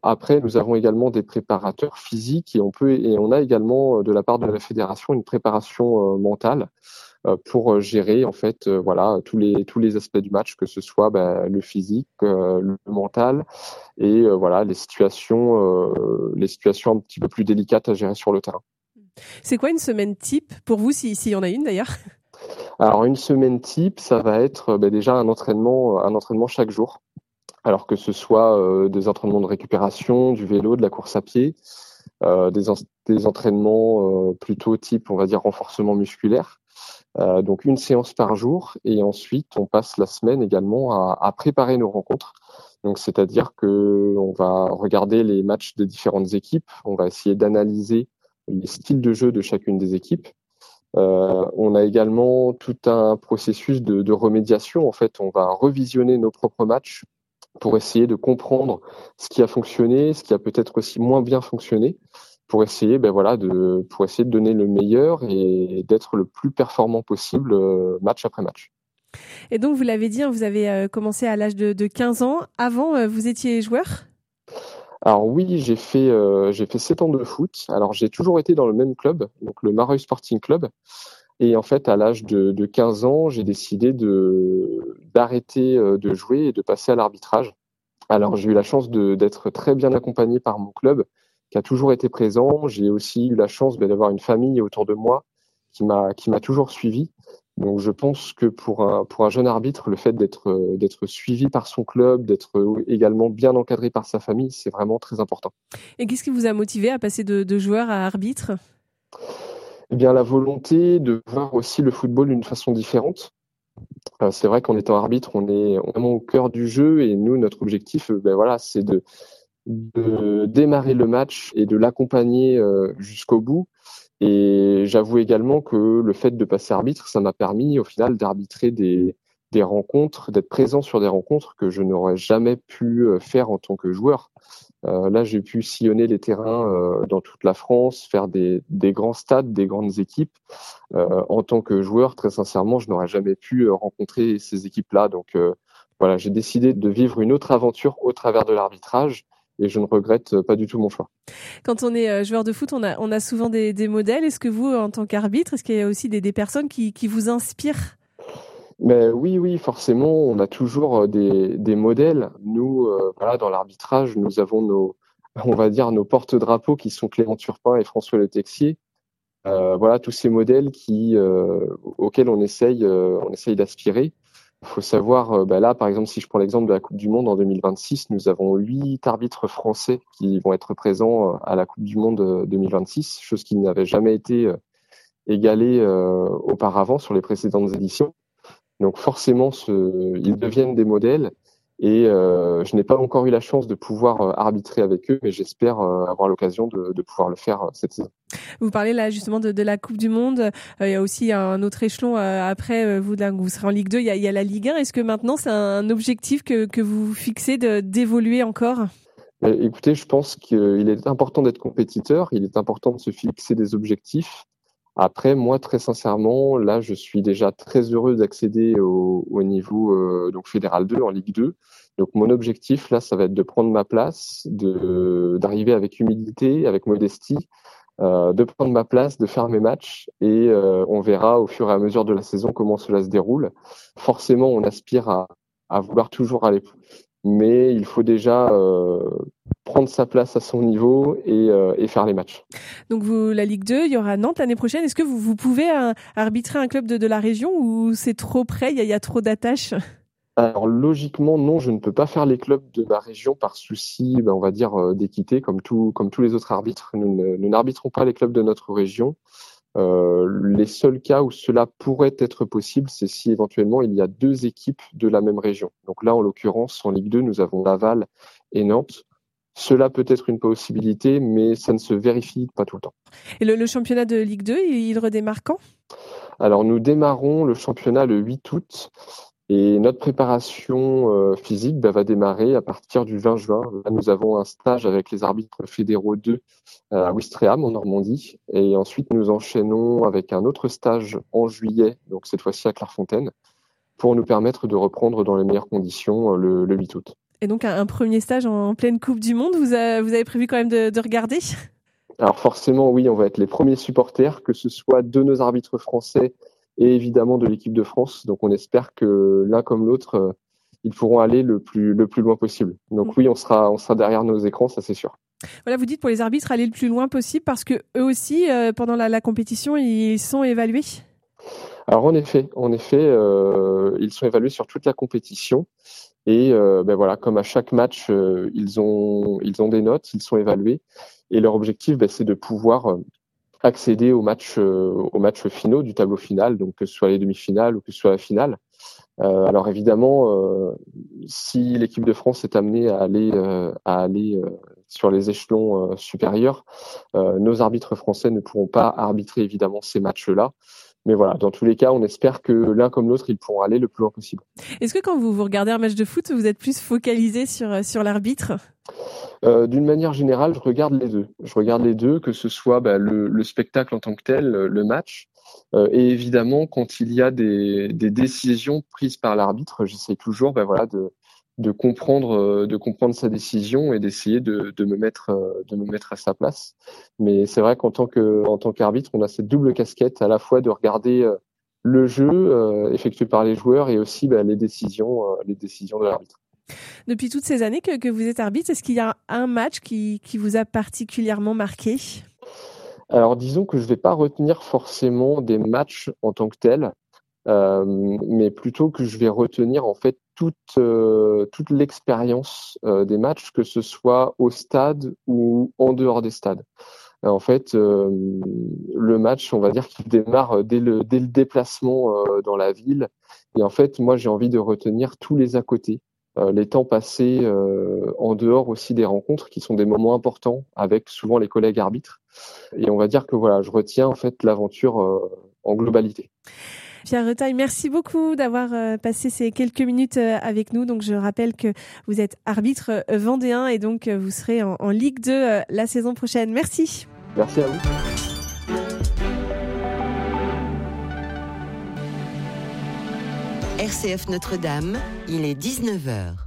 après, nous avons également des préparateurs physiques et on peut et on a également de la part de la fédération une préparation euh, mentale euh, pour gérer en fait euh, voilà tous les tous les aspects du match, que ce soit bah, le physique, euh, le mental et euh, voilà les situations euh, les situations un petit peu plus délicates à gérer sur le terrain. C'est quoi une semaine type pour vous, si s'il y en a une d'ailleurs? Alors une semaine type, ça va être bah, déjà un entraînement un entraînement chaque jour. Alors que ce soit euh, des entraînements de récupération, du vélo, de la course à pied, euh, des, en- des entraînements euh, plutôt type, on va dire, renforcement musculaire. Euh, donc une séance par jour et ensuite on passe la semaine également à, à préparer nos rencontres. Donc c'est-à-dire que on va regarder les matchs des différentes équipes, on va essayer d'analyser les styles de jeu de chacune des équipes. Euh, on a également tout un processus de, de remédiation. En fait, on va revisionner nos propres matchs pour essayer de comprendre ce qui a fonctionné, ce qui a peut-être aussi moins bien fonctionné, pour essayer, ben voilà, de, pour essayer de donner le meilleur et d'être le plus performant possible euh, match après match. Et donc, vous l'avez dit, hein, vous avez euh, commencé à l'âge de, de quinze ans. Avant, euh, vous étiez joueur? Alors oui, j'ai fait euh, j'ai fait sept ans de foot. Alors j'ai toujours été dans le même club, donc le Mareuil Sporting Club. Et en fait, à l'âge de, de quinze ans, j'ai décidé de d'arrêter euh, de jouer et de passer à l'arbitrage. Alors j'ai eu la chance de d'être très bien accompagné par mon club, qui a toujours été présent. J'ai aussi eu la chance ben, d'avoir une famille autour de moi qui m'a qui m'a toujours suivi. Donc je pense que pour un pour un jeune arbitre, le fait d'être euh, d'être suivi par son club, d'être également bien encadré par sa famille, c'est vraiment très important. Et qu'est-ce qui vous a motivé à passer de, de joueur à arbitre? Eh bien, la volonté de voir aussi le football d'une façon différente. Euh, c'est vrai qu'en étant arbitre, on est vraiment au cœur du jeu et nous, notre objectif, euh, ben voilà, c'est de, de démarrer le match et de l'accompagner euh, jusqu'au bout. Et j'avoue également que le fait de passer arbitre, ça m'a permis au final d'arbitrer des, des rencontres, d'être présent sur des rencontres que je n'aurais jamais pu faire en tant que joueur. Euh, là, j'ai pu sillonner les terrains euh, dans toute la France, faire des, des grands stades, des grandes équipes. Euh, en tant que joueur, très sincèrement, je n'aurais jamais pu euh, rencontrer ces équipes-là. Donc euh, voilà, j'ai décidé de vivre une autre aventure au travers de l'arbitrage et je ne regrette pas du tout mon choix. Quand on est joueur de foot, on a, on a souvent des, des modèles. Est-ce que vous, en tant qu'arbitre, est-ce qu'il y a aussi des, des personnes qui, qui vous inspirent? Mais oui, oui, forcément, on a toujours des, des modèles. Nous, euh, voilà, dans l'arbitrage, nous avons nos, on va dire, nos porte-drapeaux qui sont Clément Turpin et François Le Texier. Euh, voilà, tous ces modèles qui, euh, auxquels on essaye, euh, on essaye d'aspirer. Il faut savoir, euh, bah là, par exemple, si je prends l'exemple de la Coupe du Monde en deux mille vingt-six, nous avons huit arbitres français qui vont être présents à la Coupe du Monde deux mille vingt-six, chose qui n'avait jamais été euh, égalée euh, auparavant sur les précédentes éditions. Donc forcément, ce, ils deviennent des modèles et euh, je n'ai pas encore eu la chance de pouvoir euh, arbitrer avec eux, mais j'espère euh, avoir l'occasion de, de pouvoir le faire euh, cette saison. Vous parlez là justement de, de la Coupe du Monde. Euh, il y a aussi un autre échelon euh, après, euh, vous, là, vous serez en Ligue deux, il y a, il y a la Ligue un. Est-ce que maintenant c'est un objectif que, que vous fixez de, d'évoluer encore? Mais, écoutez, je pense qu'il est important d'être compétiteur, il est important de se fixer des objectifs. Après, moi, très sincèrement, là, je suis déjà très heureux d'accéder au, au niveau euh, donc fédéral deux en Ligue deux. Donc, mon objectif, là, ça va être de prendre ma place, de d'arriver avec humilité, avec modestie, euh, de prendre ma place, de faire mes matchs, et euh, on verra au fur et à mesure de la saison comment cela se déroule. Forcément, on aspire à, à vouloir toujours aller, mais il faut déjà euh, prendre sa place à son niveau et, euh, et faire les matchs. Donc vous, la Ligue deux, il y aura Nantes l'année prochaine. Est-ce que vous, vous pouvez euh, arbitrer un club de, de la région ou c'est trop près, il y a, il y a trop d'attaches? Alors logiquement, non, je ne peux pas faire les clubs de ma région par souci, ben, on va dire, euh, d'équité, comme, tout, comme tous les autres arbitres. Nous, ne, nous n'arbitrons pas les clubs de notre région. Euh, les seuls cas où cela pourrait être possible, c'est si éventuellement il y a deux équipes de la même région. Donc là, en l'occurrence, en Ligue deux, nous avons Laval et Nantes. Cela peut être une possibilité, mais ça ne se vérifie pas tout le temps. Et le, le championnat de Ligue deux, il, il redémarre quand? Alors, nous démarrons le championnat le huit août. Et notre préparation euh, physique bah, va démarrer à partir du vingt juin. Là, nous avons un stage avec les arbitres fédéraux deux euh, à Ouistreham en Normandie. Et ensuite, nous enchaînons avec un autre stage en juillet, donc cette fois-ci à Clairefontaine, pour nous permettre de reprendre dans les meilleures conditions euh, le, le huit août. Et donc un, un premier stage en, en pleine Coupe du Monde, vous, a, vous avez prévu quand même de, de regarder ? Alors forcément, oui, on va être les premiers supporters, que ce soit de nos arbitres français et évidemment de l'équipe de France. Donc on espère que l'un comme l'autre, euh, ils pourront aller le plus le plus loin possible. Donc oui, on sera on sera derrière nos écrans, ça c'est sûr. Voilà, vous dites pour les arbitres aller le plus loin possible parce que eux aussi, euh, pendant la, la compétition, ils sont évalués. Alors en effet, en effet, euh, ils sont évalués sur toute la compétition. Et euh, ben voilà, comme à chaque match, euh, ils ont ils ont des notes, ils sont évalués, et leur objectif, ben, c'est de pouvoir euh, accéder aux matchs euh, aux matchs finaux du tableau final, donc que ce soit les demi-finales ou que ce soit la finale. Euh, alors évidemment, euh, si l'équipe de France est amenée à aller euh, à aller euh, sur les échelons euh, supérieurs, euh, nos arbitres français ne pourront pas arbitrer évidemment ces matchs-là. Mais voilà, dans tous les cas, on espère que l'un comme l'autre, ils pourront aller le plus loin possible. Est-ce que quand vous, vous regardez un match de foot, vous êtes plus focalisé sur, sur l'arbitre ? euh, D'une manière générale, je regarde les deux. Je regarde les deux, que ce soit bah, le, le spectacle en tant que tel, le match, euh, et évidemment, quand il y a des, des décisions prises par l'arbitre, j'essaie toujours bah, voilà, de, de, comprendre, de comprendre sa décision et d'essayer de, de, me mettre, de me mettre à sa place. Mais c'est vrai qu'en tant que, en tant qu'arbitre, on a cette double casquette à la fois de regarder euh, le jeu euh, effectué par les joueurs et aussi bah, les décisions, euh, les décisions de l'arbitre. Depuis toutes ces années que, que vous êtes arbitre, est-ce qu'il y a un match qui, qui vous a particulièrement marqué ? Alors disons que je ne vais pas retenir forcément des matchs en tant que tels, euh, mais plutôt que je vais retenir en fait toute, euh, toute l'expérience euh, des matchs, que ce soit au stade ou en dehors des stades. En fait, euh, le match, on va dire qu'il démarre dès le, dès le déplacement euh, dans la ville. Et en fait, moi, j'ai envie de retenir tous les à côté, euh, les temps passés euh, en dehors aussi des rencontres, qui sont des moments importants avec souvent les collègues arbitres. Et on va dire que voilà, je retiens en fait l'aventure euh, en globalité. Pierre Retailleau, merci beaucoup d'avoir euh, passé ces quelques minutes euh, avec nous. Donc, je rappelle que vous êtes arbitre euh, vendéen et donc euh, vous serez en, en Ligue deux euh, la saison prochaine. Merci. Merci à vous. R C F Notre-Dame, il est dix-neuf heures.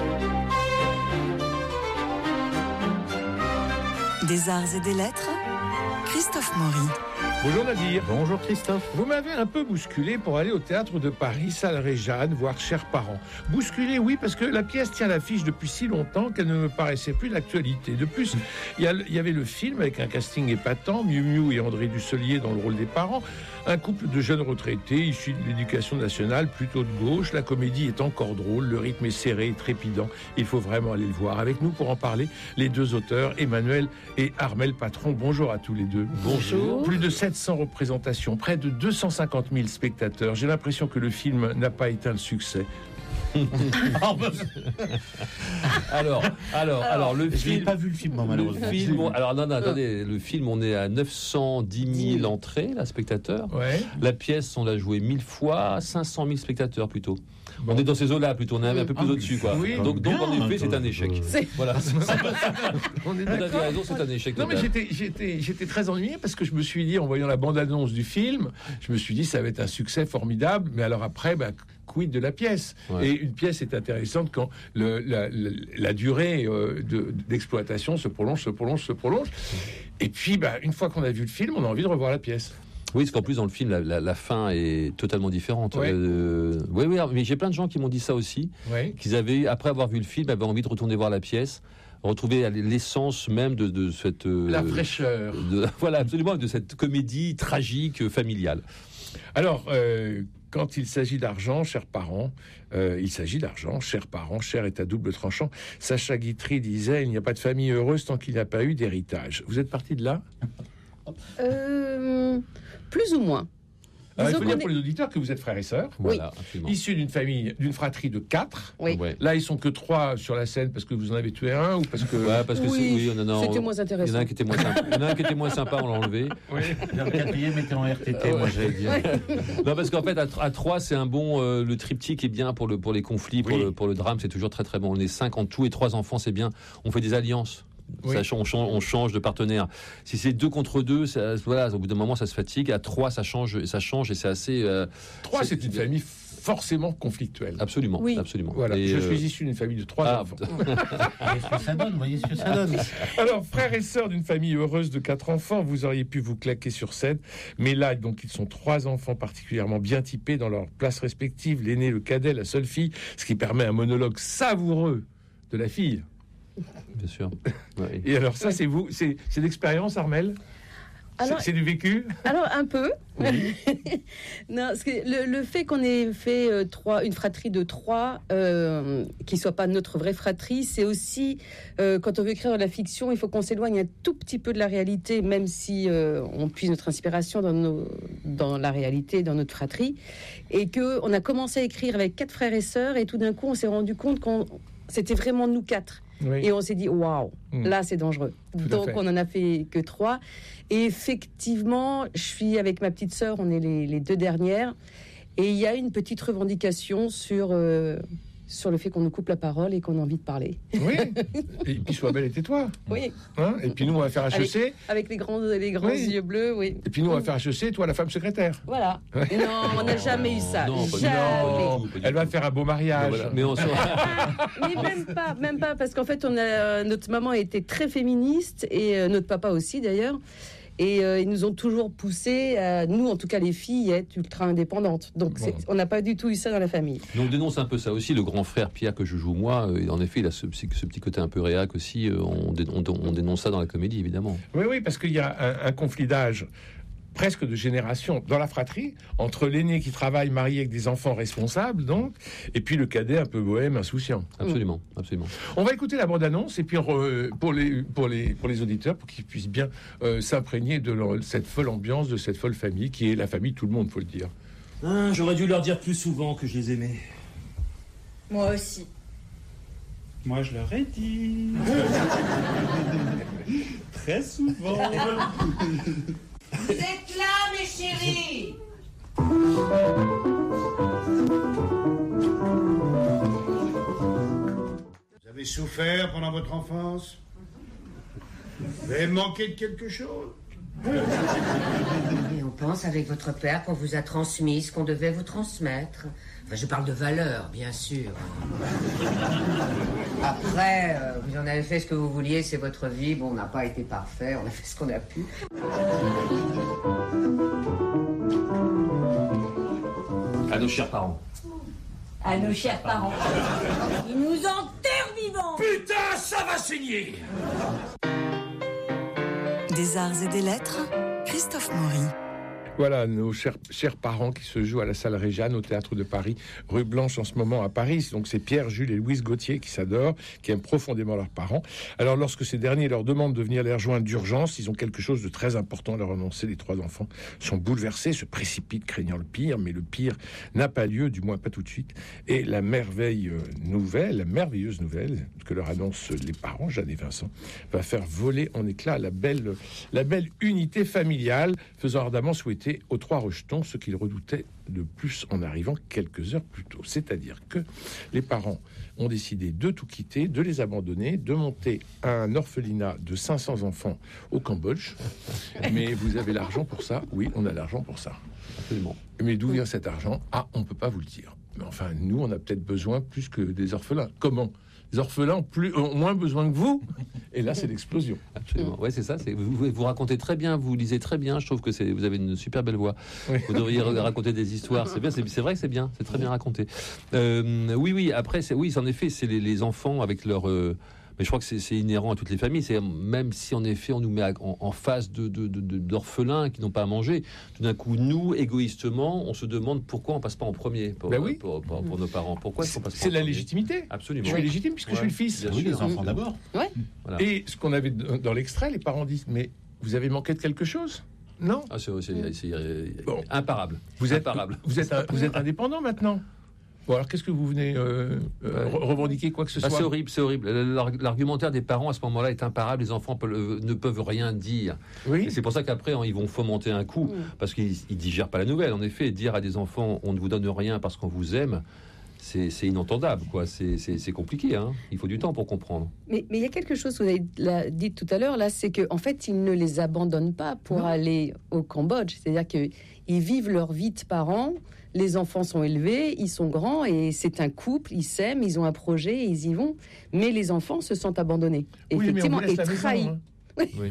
Des arts et des lettres, Christophe Maury. Bonjour Nadir. Bonjour Christophe. Vous m'avez un peu bousculé pour aller au théâtre de Paris, salle Réjane, voir Chers parents. Bousculé, oui, parce que la pièce tient l'affiche depuis si longtemps qu'elle ne me paraissait plus d'actualité. De plus, il y, y avait le film avec un casting épatant, Miu Miu et André Dussolier dans le rôle des parents, un couple de jeunes retraités issus de l'éducation nationale, plutôt de gauche. La comédie est encore drôle, le rythme est serré et trépidant. Il faut vraiment aller le voir. Avec nous pour en parler, les deux auteurs, Emmanuel et Armel Patron. Bonjour à tous les deux. Bonjour. Plus de sept cents représentations, près de deux cent cinquante mille spectateurs. J'ai l'impression que le film n'a pas éteint le succès. alors, alors, alors, le je film. n'ai pas vu le film, moi, malheureusement. Le film, on, alors, non, non, attendez, le film, on est à neuf cent dix mille entrées, là, spectateurs. Ouais. La pièce, on l'a jouée mille fois, cinq cent mille spectateurs plutôt. Bon. On est dans ces eaux-là plutôt, on est un peu plus ah, au-dessus, quoi. Oui, donc, donc, en effet, c'est un échec. C'est... Voilà. On est Vous avez raison, c'est un échec. Non, mais j'étais, j'étais, j'étais très ennuyé parce que je me suis dit, en voyant la bande-annonce du film, je me suis dit, ça va être un succès formidable. Mais alors après, bah, quid de la pièce? Ouais. Et une pièce est intéressante quand le, la, la, la durée euh, de, d'exploitation se prolonge, se prolonge, se prolonge. Et puis, bah, une fois qu'on a vu le film, on a envie de revoir la pièce. Oui, parce qu'en plus, dans le film, la, la, la fin est totalement différente. Ouais. Euh, oui, oui, mais j'ai plein de gens qui m'ont dit ça aussi, ouais. qu'ils avaient, après avoir vu le film, avaient envie de retourner voir la pièce, retrouver l'essence même de, de cette... Euh, la fraîcheur. De, voilà, absolument, de cette comédie tragique, familiale. Alors, euh, quand il s'agit d'argent, chers parents, euh, il s'agit d'argent, chers parents, cher est à double tranchant. Sacha Guitry disait, il n'y a pas de famille heureuse tant qu'il n'y a pas eu d'héritage. Vous êtes parti de là ? Euh... Plus ou moins. Alors, il faut dire pour les auditeurs que vous êtes frères et sœurs, voilà, issus d'une famille, d'une fratrie de quatre. Oui. Là, ils sont que trois sur la scène parce que vous en avez tué un ou parce que. Ouais, parce que oui, oui, non, non, c'était moins intéressant. Il y en a un qui était moins sympa, il y en a un qui était moins sympa, on l'a enlevé. Oui. Le quatrième était en R T T, moi j'allais dire. Non, parce qu'en fait, à, à trois, c'est un bon. Euh, le triptyque est bien pour le pour les conflits, pour oui. le pour le drame, c'est toujours très très bon. On est cinq en tout et trois enfants, c'est bien. On fait des alliances. Oui. Ça, on, change, on change de partenaire. Si c'est deux contre deux, ça, voilà, au bout d'un moment, ça se fatigue. À trois, ça change, ça change et c'est assez. Euh, trois, c'est, c'est une famille forcément conflictuelle. Absolument, Oui. absolument. Voilà, Et je euh, suis issu d'une famille de trois ah, enfants. Voyez ce que ça donne, voyez ce que ça donne. Alors, frères et sœurs d'une famille heureuse de quatre enfants, vous auriez pu vous claquer sur scène, mais là, donc, ils sont trois enfants particulièrement bien typés dans leurs places respectives, l'aîné, le cadet, la seule fille, ce qui permet un monologue savoureux de la fille. Bien sûr. Ouais. Et alors, ça, c'est vous, c'est, c'est d'expérience, Armelle ? Alors- c'est, c'est du vécu ? Alors un peu. non, parce que le, le fait qu'on ait fait euh, trois, une fratrie de trois, euh, qui soit pas notre vraie fratrie, c'est aussi euh, quand on veut écrire de la fiction, il faut qu'on s'éloigne un tout petit peu de la réalité, même si euh, on puise notre inspiration dans nos, dans la réalité, dans notre fratrie, et que on a commencé à écrire avec quatre frères et sœurs, et tout d'un coup on s'est rendu compte qu'on c'était vraiment nous quatre. Oui. Et on s'est dit, waouh, Mm. là c'est dangereux. Tout à Donc fait. on en a fait que trois. Et effectivement, je suis avec ma petite sœur, on est les, les deux dernières. Et il y a une petite revendication sur, euh, sur le fait qu'on nous coupe la parole et qu'on a envie de parler. Oui. Et puis, sois belle et tais-toi. Oui. Hein, et puis, nous, on va faire H E C. Avec, avec les grands, les grands Oui. yeux bleus, oui. Et puis, nous, on va faire H E C, toi, la femme secrétaire. Voilà. Non, on n'a jamais eu ça. non, pas du jamais. Non, elle va faire un beau mariage. Voilà. Mais on se... Mais même pas, même pas, parce qu'en fait, on a, euh, notre maman a été très féministe et euh, notre papa aussi d'ailleurs. Et euh, ils nous ont toujours poussé, à, nous en tout cas les filles, à être ultra indépendantes. Donc c'est, on n'a pas du tout eu ça dans la famille. Mais on dénonce un peu ça aussi. Le grand frère Pierre que je joue moi, euh, en effet, il a ce, ce petit côté un peu réac aussi. euh, on, dé- on, on dénonce ça dans la comédie, évidemment. Oui, oui, parce qu'il y a un, un conflit d'âge, presque de génération, dans la fratrie, entre l'aîné qui travaille, marié avec des enfants responsables, donc, et puis le cadet un peu bohème, insouciant. Absolument, absolument. On va écouter la bande-annonce, et puis re- pour, les, pour, les, pour les auditeurs, pour qu'ils puissent bien euh, s'imprégner de leur- cette folle ambiance, de cette folle famille, qui est la famille de tout le monde, faut le dire. Ah, j'aurais dû leur dire plus souvent que je les aimais. Moi aussi. Moi, je leur ai dit. Très souvent. Vous êtes là, mes chéris. Vous avez souffert pendant votre enfance? Vous avez manqué de quelque chose? Et on pense avec votre père qu'on vous a transmis ce qu'on devait vous transmettre. Enfin, je parle de valeurs, bien sûr. Après, euh, vous en avez fait ce que vous vouliez, c'est votre vie. Bon, on n'a pas été parfait, on a fait ce qu'on a pu. À nos chers parents. À nos chers parents. Ils nous enterrent vivants. Putain, ça va saigner! Des arts et des lettres, Christophe Maury. Voilà, nos chers, chers parents qui se jouent à la salle Réjeanne, au Théâtre de Paris, rue Blanche en ce moment à Paris. Donc c'est Pierre, Jules et Louise Gauthier qui s'adorent, qui aiment profondément leurs parents. Alors lorsque ces derniers leur demandent de venir les rejoindre d'urgence, ils ont quelque chose de très important à leur annoncer. Les trois enfants sont bouleversés, se précipitent craignant le pire, mais le pire n'a pas lieu, du moins pas tout de suite. Et la merveille euh, nouvelle, la merveilleuse nouvelle que leur annoncent les parents, Jeanne et Vincent, va faire voler en éclats la belle, la belle unité familiale, faisant ardemment souhaiter aux trois rejetons ce qu'ils redoutaient de plus en arrivant quelques heures plus tôt. C'est-à-dire que les parents ont décidé de tout quitter, de les abandonner, de monter un orphelinat de cinq cents enfants au Cambodge. Mais vous avez l'argent pour ça? Oui, on a l'argent pour ça. Absolument. Mais d'où vient cet argent? Ah, on ne peut pas vous le dire. Mais enfin, nous, on a peut-être besoin plus que des orphelins. Comment? Les orphelins ont, plus, ont moins besoin que vous. Et là, c'est l'explosion. Absolument. Ouais, c'est ça. C'est, vous, vous racontez très bien, vous lisez très bien. Je trouve que c'est, vous avez une super belle voix. Oui. Vous devriez raconter des histoires. C'est bien. C'est, c'est vrai que c'est bien. C'est très bien raconté. Euh, oui, oui. Après, c'est, oui, en effet, c'est les, les enfants avec leur. Euh, mais je crois que c'est, c'est inhérent à toutes les familles. C'est même si en effet on nous met à, en, en face de, de, de, de, d'orphelins qui n'ont pas à manger, tout d'un coup nous égoïstement on se demande pourquoi on passe pas en premier pour, ben oui. pour, pour, pour nos parents. Pourquoi c'est, on passe pas c'est en la premier. légitimité. Absolument. Je suis légitime puisque ouais. je suis le fils. Bien oui, sûr. Les enfants d'abord. Ouais. Voilà. Et ce qu'on avait dans l'extrait, les parents disent mais vous avez manqué de quelque chose? Non. Ah, c'est, c'est, c'est, c'est bon. imparable. Vous êtes imparable. Vous êtes vous êtes indépendant maintenant. Bon, alors qu'est-ce que vous venez euh, euh, ouais. revendiquer quoi que ce bah, soit? C'est horrible, c'est horrible. L'argumentaire des parents à ce moment-là est imparable. Les enfants peuvent, ne peuvent rien dire. Oui. Et c'est pour ça qu'après, ils vont fomenter un coup, mmh. parce qu'ils ils digèrent pas la nouvelle. En effet, dire à des enfants, on ne vous donne rien parce qu'on vous aime, c'est, c'est inentendable, quoi. C'est, c'est, c'est compliqué, hein. Il faut du temps pour comprendre. Mais il y a quelque chose que vous avez dit tout à l'heure, là, c'est qu'en en fait, ils ne les abandonnent pas pour non. aller au Cambodge. C'est-à-dire qu'ils vivent leur vie de parents. Les enfants sont élevés, ils sont grands et c'est un couple, ils s'aiment, ils ont un projet, et ils y vont. Mais les enfants se sentent abandonnés, Oui, effectivement, mais on vous et laisse la trahis. maison, hein. Oui.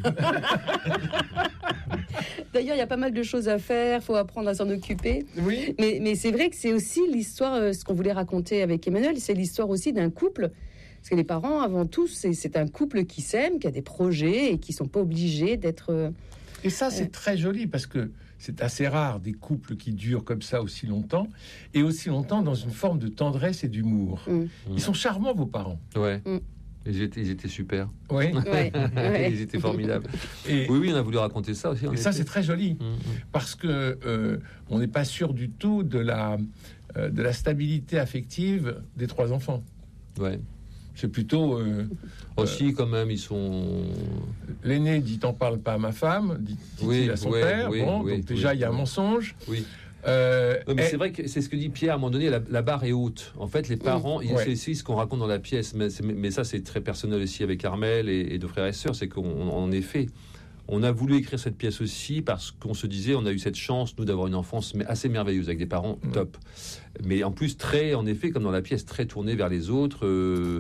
D'ailleurs, il y a pas mal de choses à faire, faut apprendre à s'en occuper. Oui. Mais, mais c'est vrai que c'est aussi l'histoire, euh, ce qu'on voulait raconter avec Emmanuel, c'est l'histoire aussi d'un couple. Parce que les parents, avant tout, c'est, c'est un couple qui s'aime, qui a des projets et qui sont pas obligés d'être... euh, Et ça, c'est très joli parce que c'est assez rare des couples qui durent comme ça aussi longtemps et aussi longtemps dans une forme de tendresse et d'humour. Mm. Ils sont charmants, vos parents. Ouais. Mm. Ils étaient, ils étaient super. Oui. Ouais, ouais. Ils étaient formidables. Et, Oui, oui, on a voulu raconter ça aussi. en et ça, effet. c'est très joli Mm, mm. parce que euh, on n'est pas sûr du tout de la euh, de la stabilité affective des trois enfants. Ouais. C'est plutôt euh, Aussi, quand même, ils sont. l'aîné dit t'en parles pas à ma femme, dit, dit Oui, à son ouais, père. oui, bon, oui, donc déjà oui, il y a un oui. mensonge. Oui. Euh, Ouais, mais et- c'est vrai que c'est ce que dit Pierre à un moment donné, la, la barre est haute. En fait, les parents, il- Ouais. c'est aussi ce qu'on raconte dans la pièce, mais, c'est- mais ça c'est très personnel aussi avec Armel et, et de frères et sœurs, c'est qu'on en effet, on a voulu écrire cette pièce aussi parce qu'on se disait, on a eu cette chance, nous, d'avoir une enfance mais assez merveilleuse avec des parents top. Mais en plus, très, en effet, comme dans la pièce, très tournée vers les autres. Euh,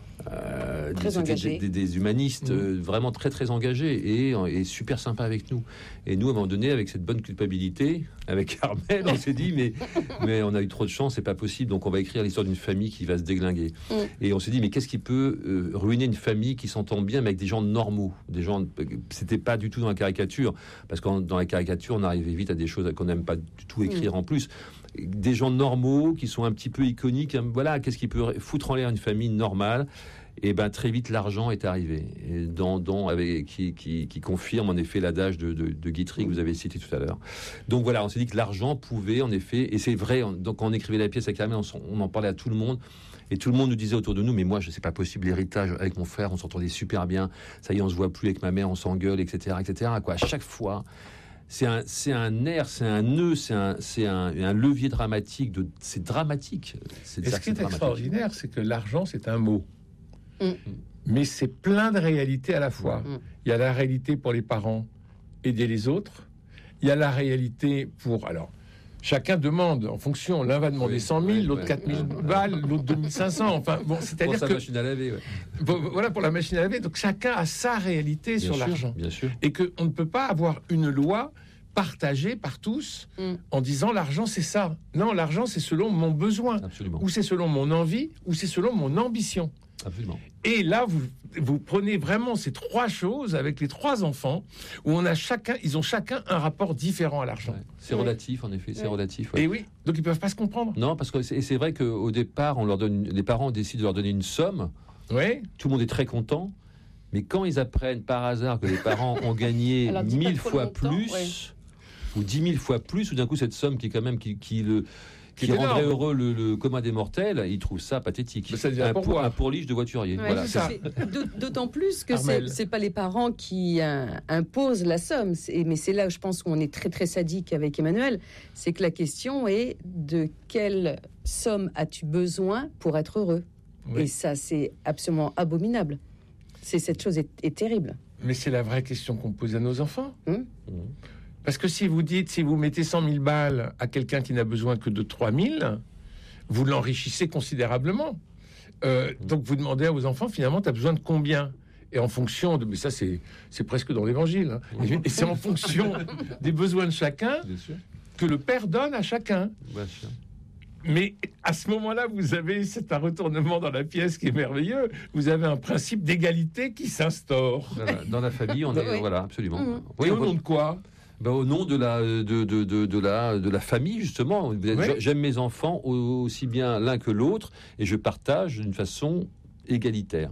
euh, Très des, engagés. des, des humanistes euh, vraiment très très engagés et, et super sympas avec nous. Et nous, à un moment donné, avec cette bonne culpabilité, avec Armel, on s'est dit mais mais on a eu trop de chance, c'est pas possible. Donc on va écrire l'histoire d'une famille qui va se déglinguer. Mm. Et on s'est dit mais qu'est-ce qui peut euh, ruiner une famille qui s'entend bien, mais avec des gens normaux, des gens. C'était pas du tout dans la caricature, parce que dans la caricature, on arrivait vite à des choses qu'on n'aime pas du tout écrire en plus. Des gens normaux qui sont un petit peu iconiques. hein, Voilà, qu'est-ce qui peut foutre en l'air une famille normale? Et ben très vite l'argent est arrivé, et dans, dans avec qui, qui, qui confirme en effet l'adage de, de, de Guitry que vous avez cité tout à l'heure. Donc voilà, on s'est dit que l'argent pouvait en effet, et c'est vrai. on- Donc quand on écrivait la pièce avec Armel, on, s'en- on en parlait à tout le monde, et tout le monde nous disait autour de nous, mais moi je sais pas possible l'héritage avec mon frère, on s'entendait super bien. Ça y est, on se voit plus avec ma mère, on s'engueule, et cetera, et cetera. Quoi, à chaque fois. C'est un, c'est un nerf, c'est un nœud, c'est un, c'est un, un levier dramatique. De, c'est dramatique. C'est Et ce qui est dramatique. extraordinaire, c'est que l'argent, c'est un mot. Mm. Mais c'est plein de réalités à la fois. Mm. Il y a la réalité pour les parents, aider les autres. Il y a la réalité pour... Alors, chacun demande en fonction. L'un va demander Oui, cent mille, oui, l'autre oui. quatre mille balles, l'autre deux mille cinq cents. Enfin, bon, Pour c'est-à-dire sa que... machine à laver, ouais. Bon, voilà, pour la machine à laver. Donc, chacun a sa réalité Bien sur sûr, l'argent. Bien sûr. Et qu'on ne peut pas avoir une loi partagée par tous Mm. en disant l'argent c'est ça. Non, l'argent c'est selon mon besoin, Absolument. ou c'est selon mon envie, ou c'est selon mon ambition. Absolument. Et là, vous, vous prenez vraiment ces trois choses avec les trois enfants, où on a chacun, ils ont chacun un rapport différent à l'argent. Ouais. C'est relatif, en effet. C'est Ouais. relatif. ouais. Et oui, donc ils peuvent pas se comprendre. Non, parce que c'est, et c'est vrai qu'au départ, on leur donne, les parents décident de leur donner une somme. Oui. Tout le monde est très content. Mais quand ils apprennent par hasard que les parents ont gagné Alors, dis pas mille trop fois longtemps, plus, ouais. ou dix mille fois plus, ou d'un coup cette somme qui est quand même qui, qui le Qui qui est rendrait énorme. heureux le, le commun des mortels, ils trouvent ça pathétique. Mais ça devient un, pour pour, moi. un pourliche de voiturier. Ouais, voilà, c'est ça. C'est d'aut- D'autant plus que c'est, Armel. c'est pas les parents qui euh, imposent la somme. C'est- mais c'est là où je pense qu'on est très très sadique avec Emmanuel. C'est que la question est de quelle somme as-tu besoin pour être heureux? Oui. Et ça, c'est absolument abominable. C'est, cette chose est, est terrible. Mais c'est la vraie question qu'on pose à nos enfants. Hum Parce que si vous dites, si vous mettez cent mille balles à quelqu'un qui n'a besoin que de trois mille, vous l'enrichissez considérablement. Euh, donc vous demandez à vos enfants, finalement, tu as besoin de combien? Et en fonction de... Mais ça, c'est, c'est presque dans l'Évangile. hein. Et, et c'est en fonction des besoins de chacun Bien sûr. que le Père donne à chacun. Bien sûr. Mais à ce moment-là, vous avez, c'est un retournement dans la pièce qui est merveilleux, vous avez un principe d'égalité qui s'instaure. Voilà, dans la famille, on est Oui. voilà absolument. Mhm. Oui, Et on au peut- nom de quoi? Ben, au nom de la de, de, de, de la de la famille justement. Vous êtes- Oui. J'aime mes enfants au- aussi bien l'un que l'autre et je partage d'une façon égalitaire.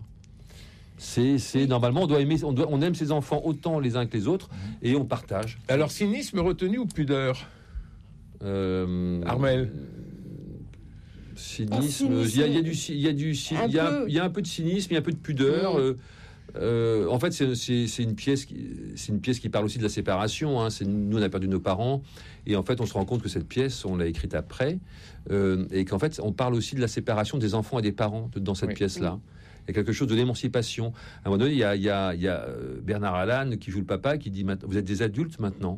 C'est c'est normalement on doit aimer on doit on aime ses enfants autant les uns que les autres et on partage. Alors, cynisme retenu ou pudeur? Euh, Armel. Cynisme. Un Il y a, il y a cynisme. du ci- il y a du ci- Un il y a, peu. il y a un peu de cynisme, il y a un peu de pudeur. Mm. euh, euh, en fait, c'est, c'est, c'est une pièce qui c'est une pièce qui parle aussi de la séparation. Hein. C'est, nous, on a perdu nos parents et en fait, on se rend compte que cette pièce, on l'a écrite après euh, et qu'en fait, on parle aussi de la séparation des enfants et des parents de- dans cette Oui. pièce-là. Il y a quelque chose de l'émancipation. À un moment donné, il y a, il y a, il y a euh, Bernard Allan qui joue le papa qui dit maintenant, vous êtes des adultes maintenant.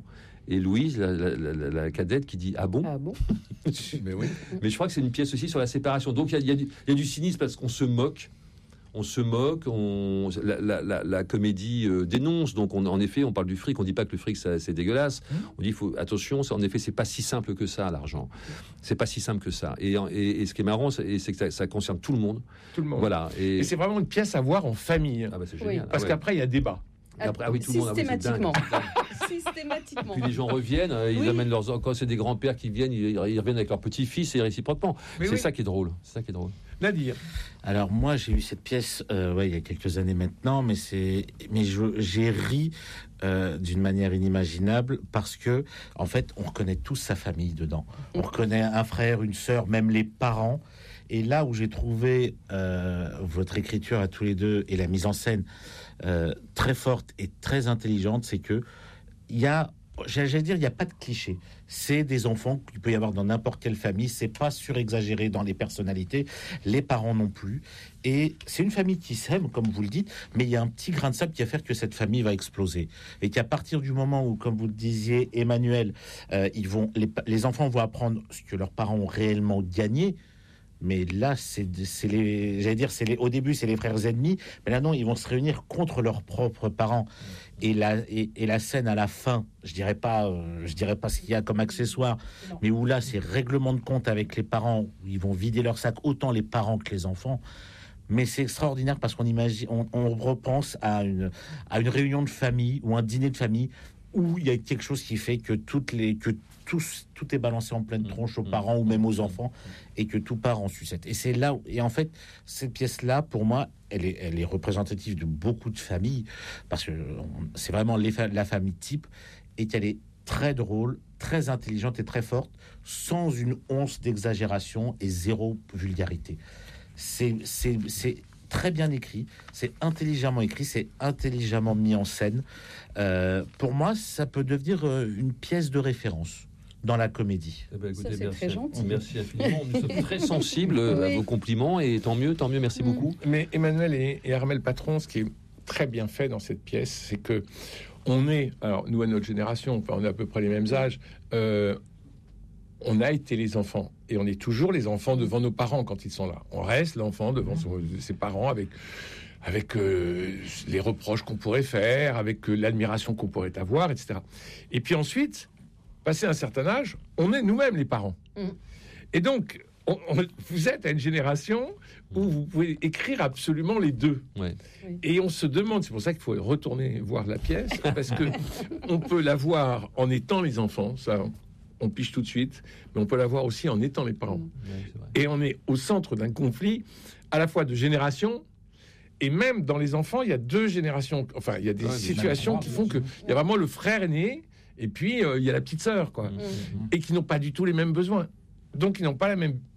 et Louise, la, la, la, la cadette, qui dit ah bon. Ah bon. Mais oui. Mais je crois que c'est une pièce aussi sur la séparation. Donc il y, y, y a du cynisme parce qu'on se moque. On se moque, on, la, la, la, la comédie euh, dénonce. Donc, on, en effet, on parle du fric. On dit pas que le fric, ça, c'est dégueulasse. Mmh. On dit, faut, attention, ça, en effet, c'est pas si simple que ça, l'argent. C'est pas si simple que ça. Et, et, et ce qui est marrant, c'est, c'est que ça, ça concerne tout le monde. Tout le monde. Voilà. Et, et c'est vraiment une pièce à voir en famille. Ah bah c'est génial. Oui. Parce ah ouais. qu'après, il y a débat. Après, ah oui, tout le monde. Systématiquement. Ah Systématiquement. Puis les gens reviennent, euh, ils oui. amènent leurs. Quand c'est des grands-pères qui viennent, ils, ils reviennent avec leurs petits-fils et réciproquement. Mais c'est oui. ça qui est drôle. C'est ça qui est drôle. Nadir. Alors moi, j'ai eu cette pièce, euh, ouais, il y a quelques années maintenant, mais c'est, mais je, j'ai ri euh, d'une manière inimaginable parce que, en fait, on reconnaît tous sa famille dedans. On reconnaît un frère, une sœur, même les parents. Et là où j'ai trouvé euh, votre écriture à tous les deux et la mise en scène euh, très forte et très intelligente, c'est que il y a, j'allais dire, il n'y a pas de cliché. C'est des enfants qu'il peut y avoir dans n'importe quelle famille. C'est pas surexagéré dans les personnalités. Les parents non plus. Et c'est une famille qui s'aime, comme vous le dites, mais il y a un petit grain de sable qui va faire que cette famille va exploser. Et qu'à partir du moment où, comme vous le disiez, Emmanuel, euh, ils vont, les, les enfants vont apprendre ce que leurs parents ont réellement gagné. Mais là, c'est, c'est les, j'allais dire, c'est les, au début, c'est les frères ennemis, mais là, non, ils vont se réunir contre leurs propres parents. Et la, et, et la scène à la fin, je dirais pas, euh, je dirais pas ce qu'il y a comme accessoire, non. mais où là, c'est règlement de compte avec les parents, où ils vont vider leur sac, autant les parents que les enfants. Mais c'est extraordinaire parce qu'on imagine, on, on repense à une, à une réunion de famille ou un dîner de famille où il y a quelque chose qui fait que toutes les, que tous, tout est balancé en pleine tronche aux parents ou même aux enfants et que tout part en sucette. Et c'est là où, et en fait, cette pièce-là, pour moi, elle est, elle est représentative de beaucoup de familles parce que c'est vraiment les, la famille type et qu'elle est très drôle, très intelligente et très forte, sans une once d'exagération et zéro vulgarité. C'est, c'est, c'est très bien écrit, c'est intelligemment écrit, c'est intelligemment mis en scène. Euh, pour moi, ça peut devenir euh, une pièce de référence dans la comédie. Eh ben, écoutez, ça, c'est merci, très gentil. Merci infiniment. Nous sommes très sensibles oui. à vos compliments et tant mieux, tant mieux, merci mmh. beaucoup. Mais Emmanuel et, et Armel Patron, ce qui est très bien fait dans cette pièce, c'est que on est, alors nous à notre génération, enfin, on a à peu près les mêmes âges, euh, on a été les enfants et on est toujours les enfants devant nos parents quand ils sont là. On reste l'enfant devant son, ses parents avec avec euh, les reproches qu'on pourrait faire, avec euh, l'admiration qu'on pourrait avoir, et cetera. Et puis ensuite, passé un certain âge, on est nous-mêmes les parents. Mmh. Et donc, on, on, vous êtes à une génération où vous pouvez écrire absolument les deux. Ouais. Oui. Et on se demande, c'est pour ça qu'il faut retourner voir la pièce, parce que on peut la voir en étant les enfants, ça... on piche tout de suite, mais on peut la voir aussi en étant les parents. Ouais, et on est au centre d'un conflit, à la fois de génération, et même dans les enfants, il y a deux générations. Enfin, il y a des ouais, situations des qui font que il y a vraiment le frère aîné, et puis euh, il y a la petite sœur, quoi, mmh. et qui n'ont pas du tout les mêmes besoins. Donc, ils n'ont pas la même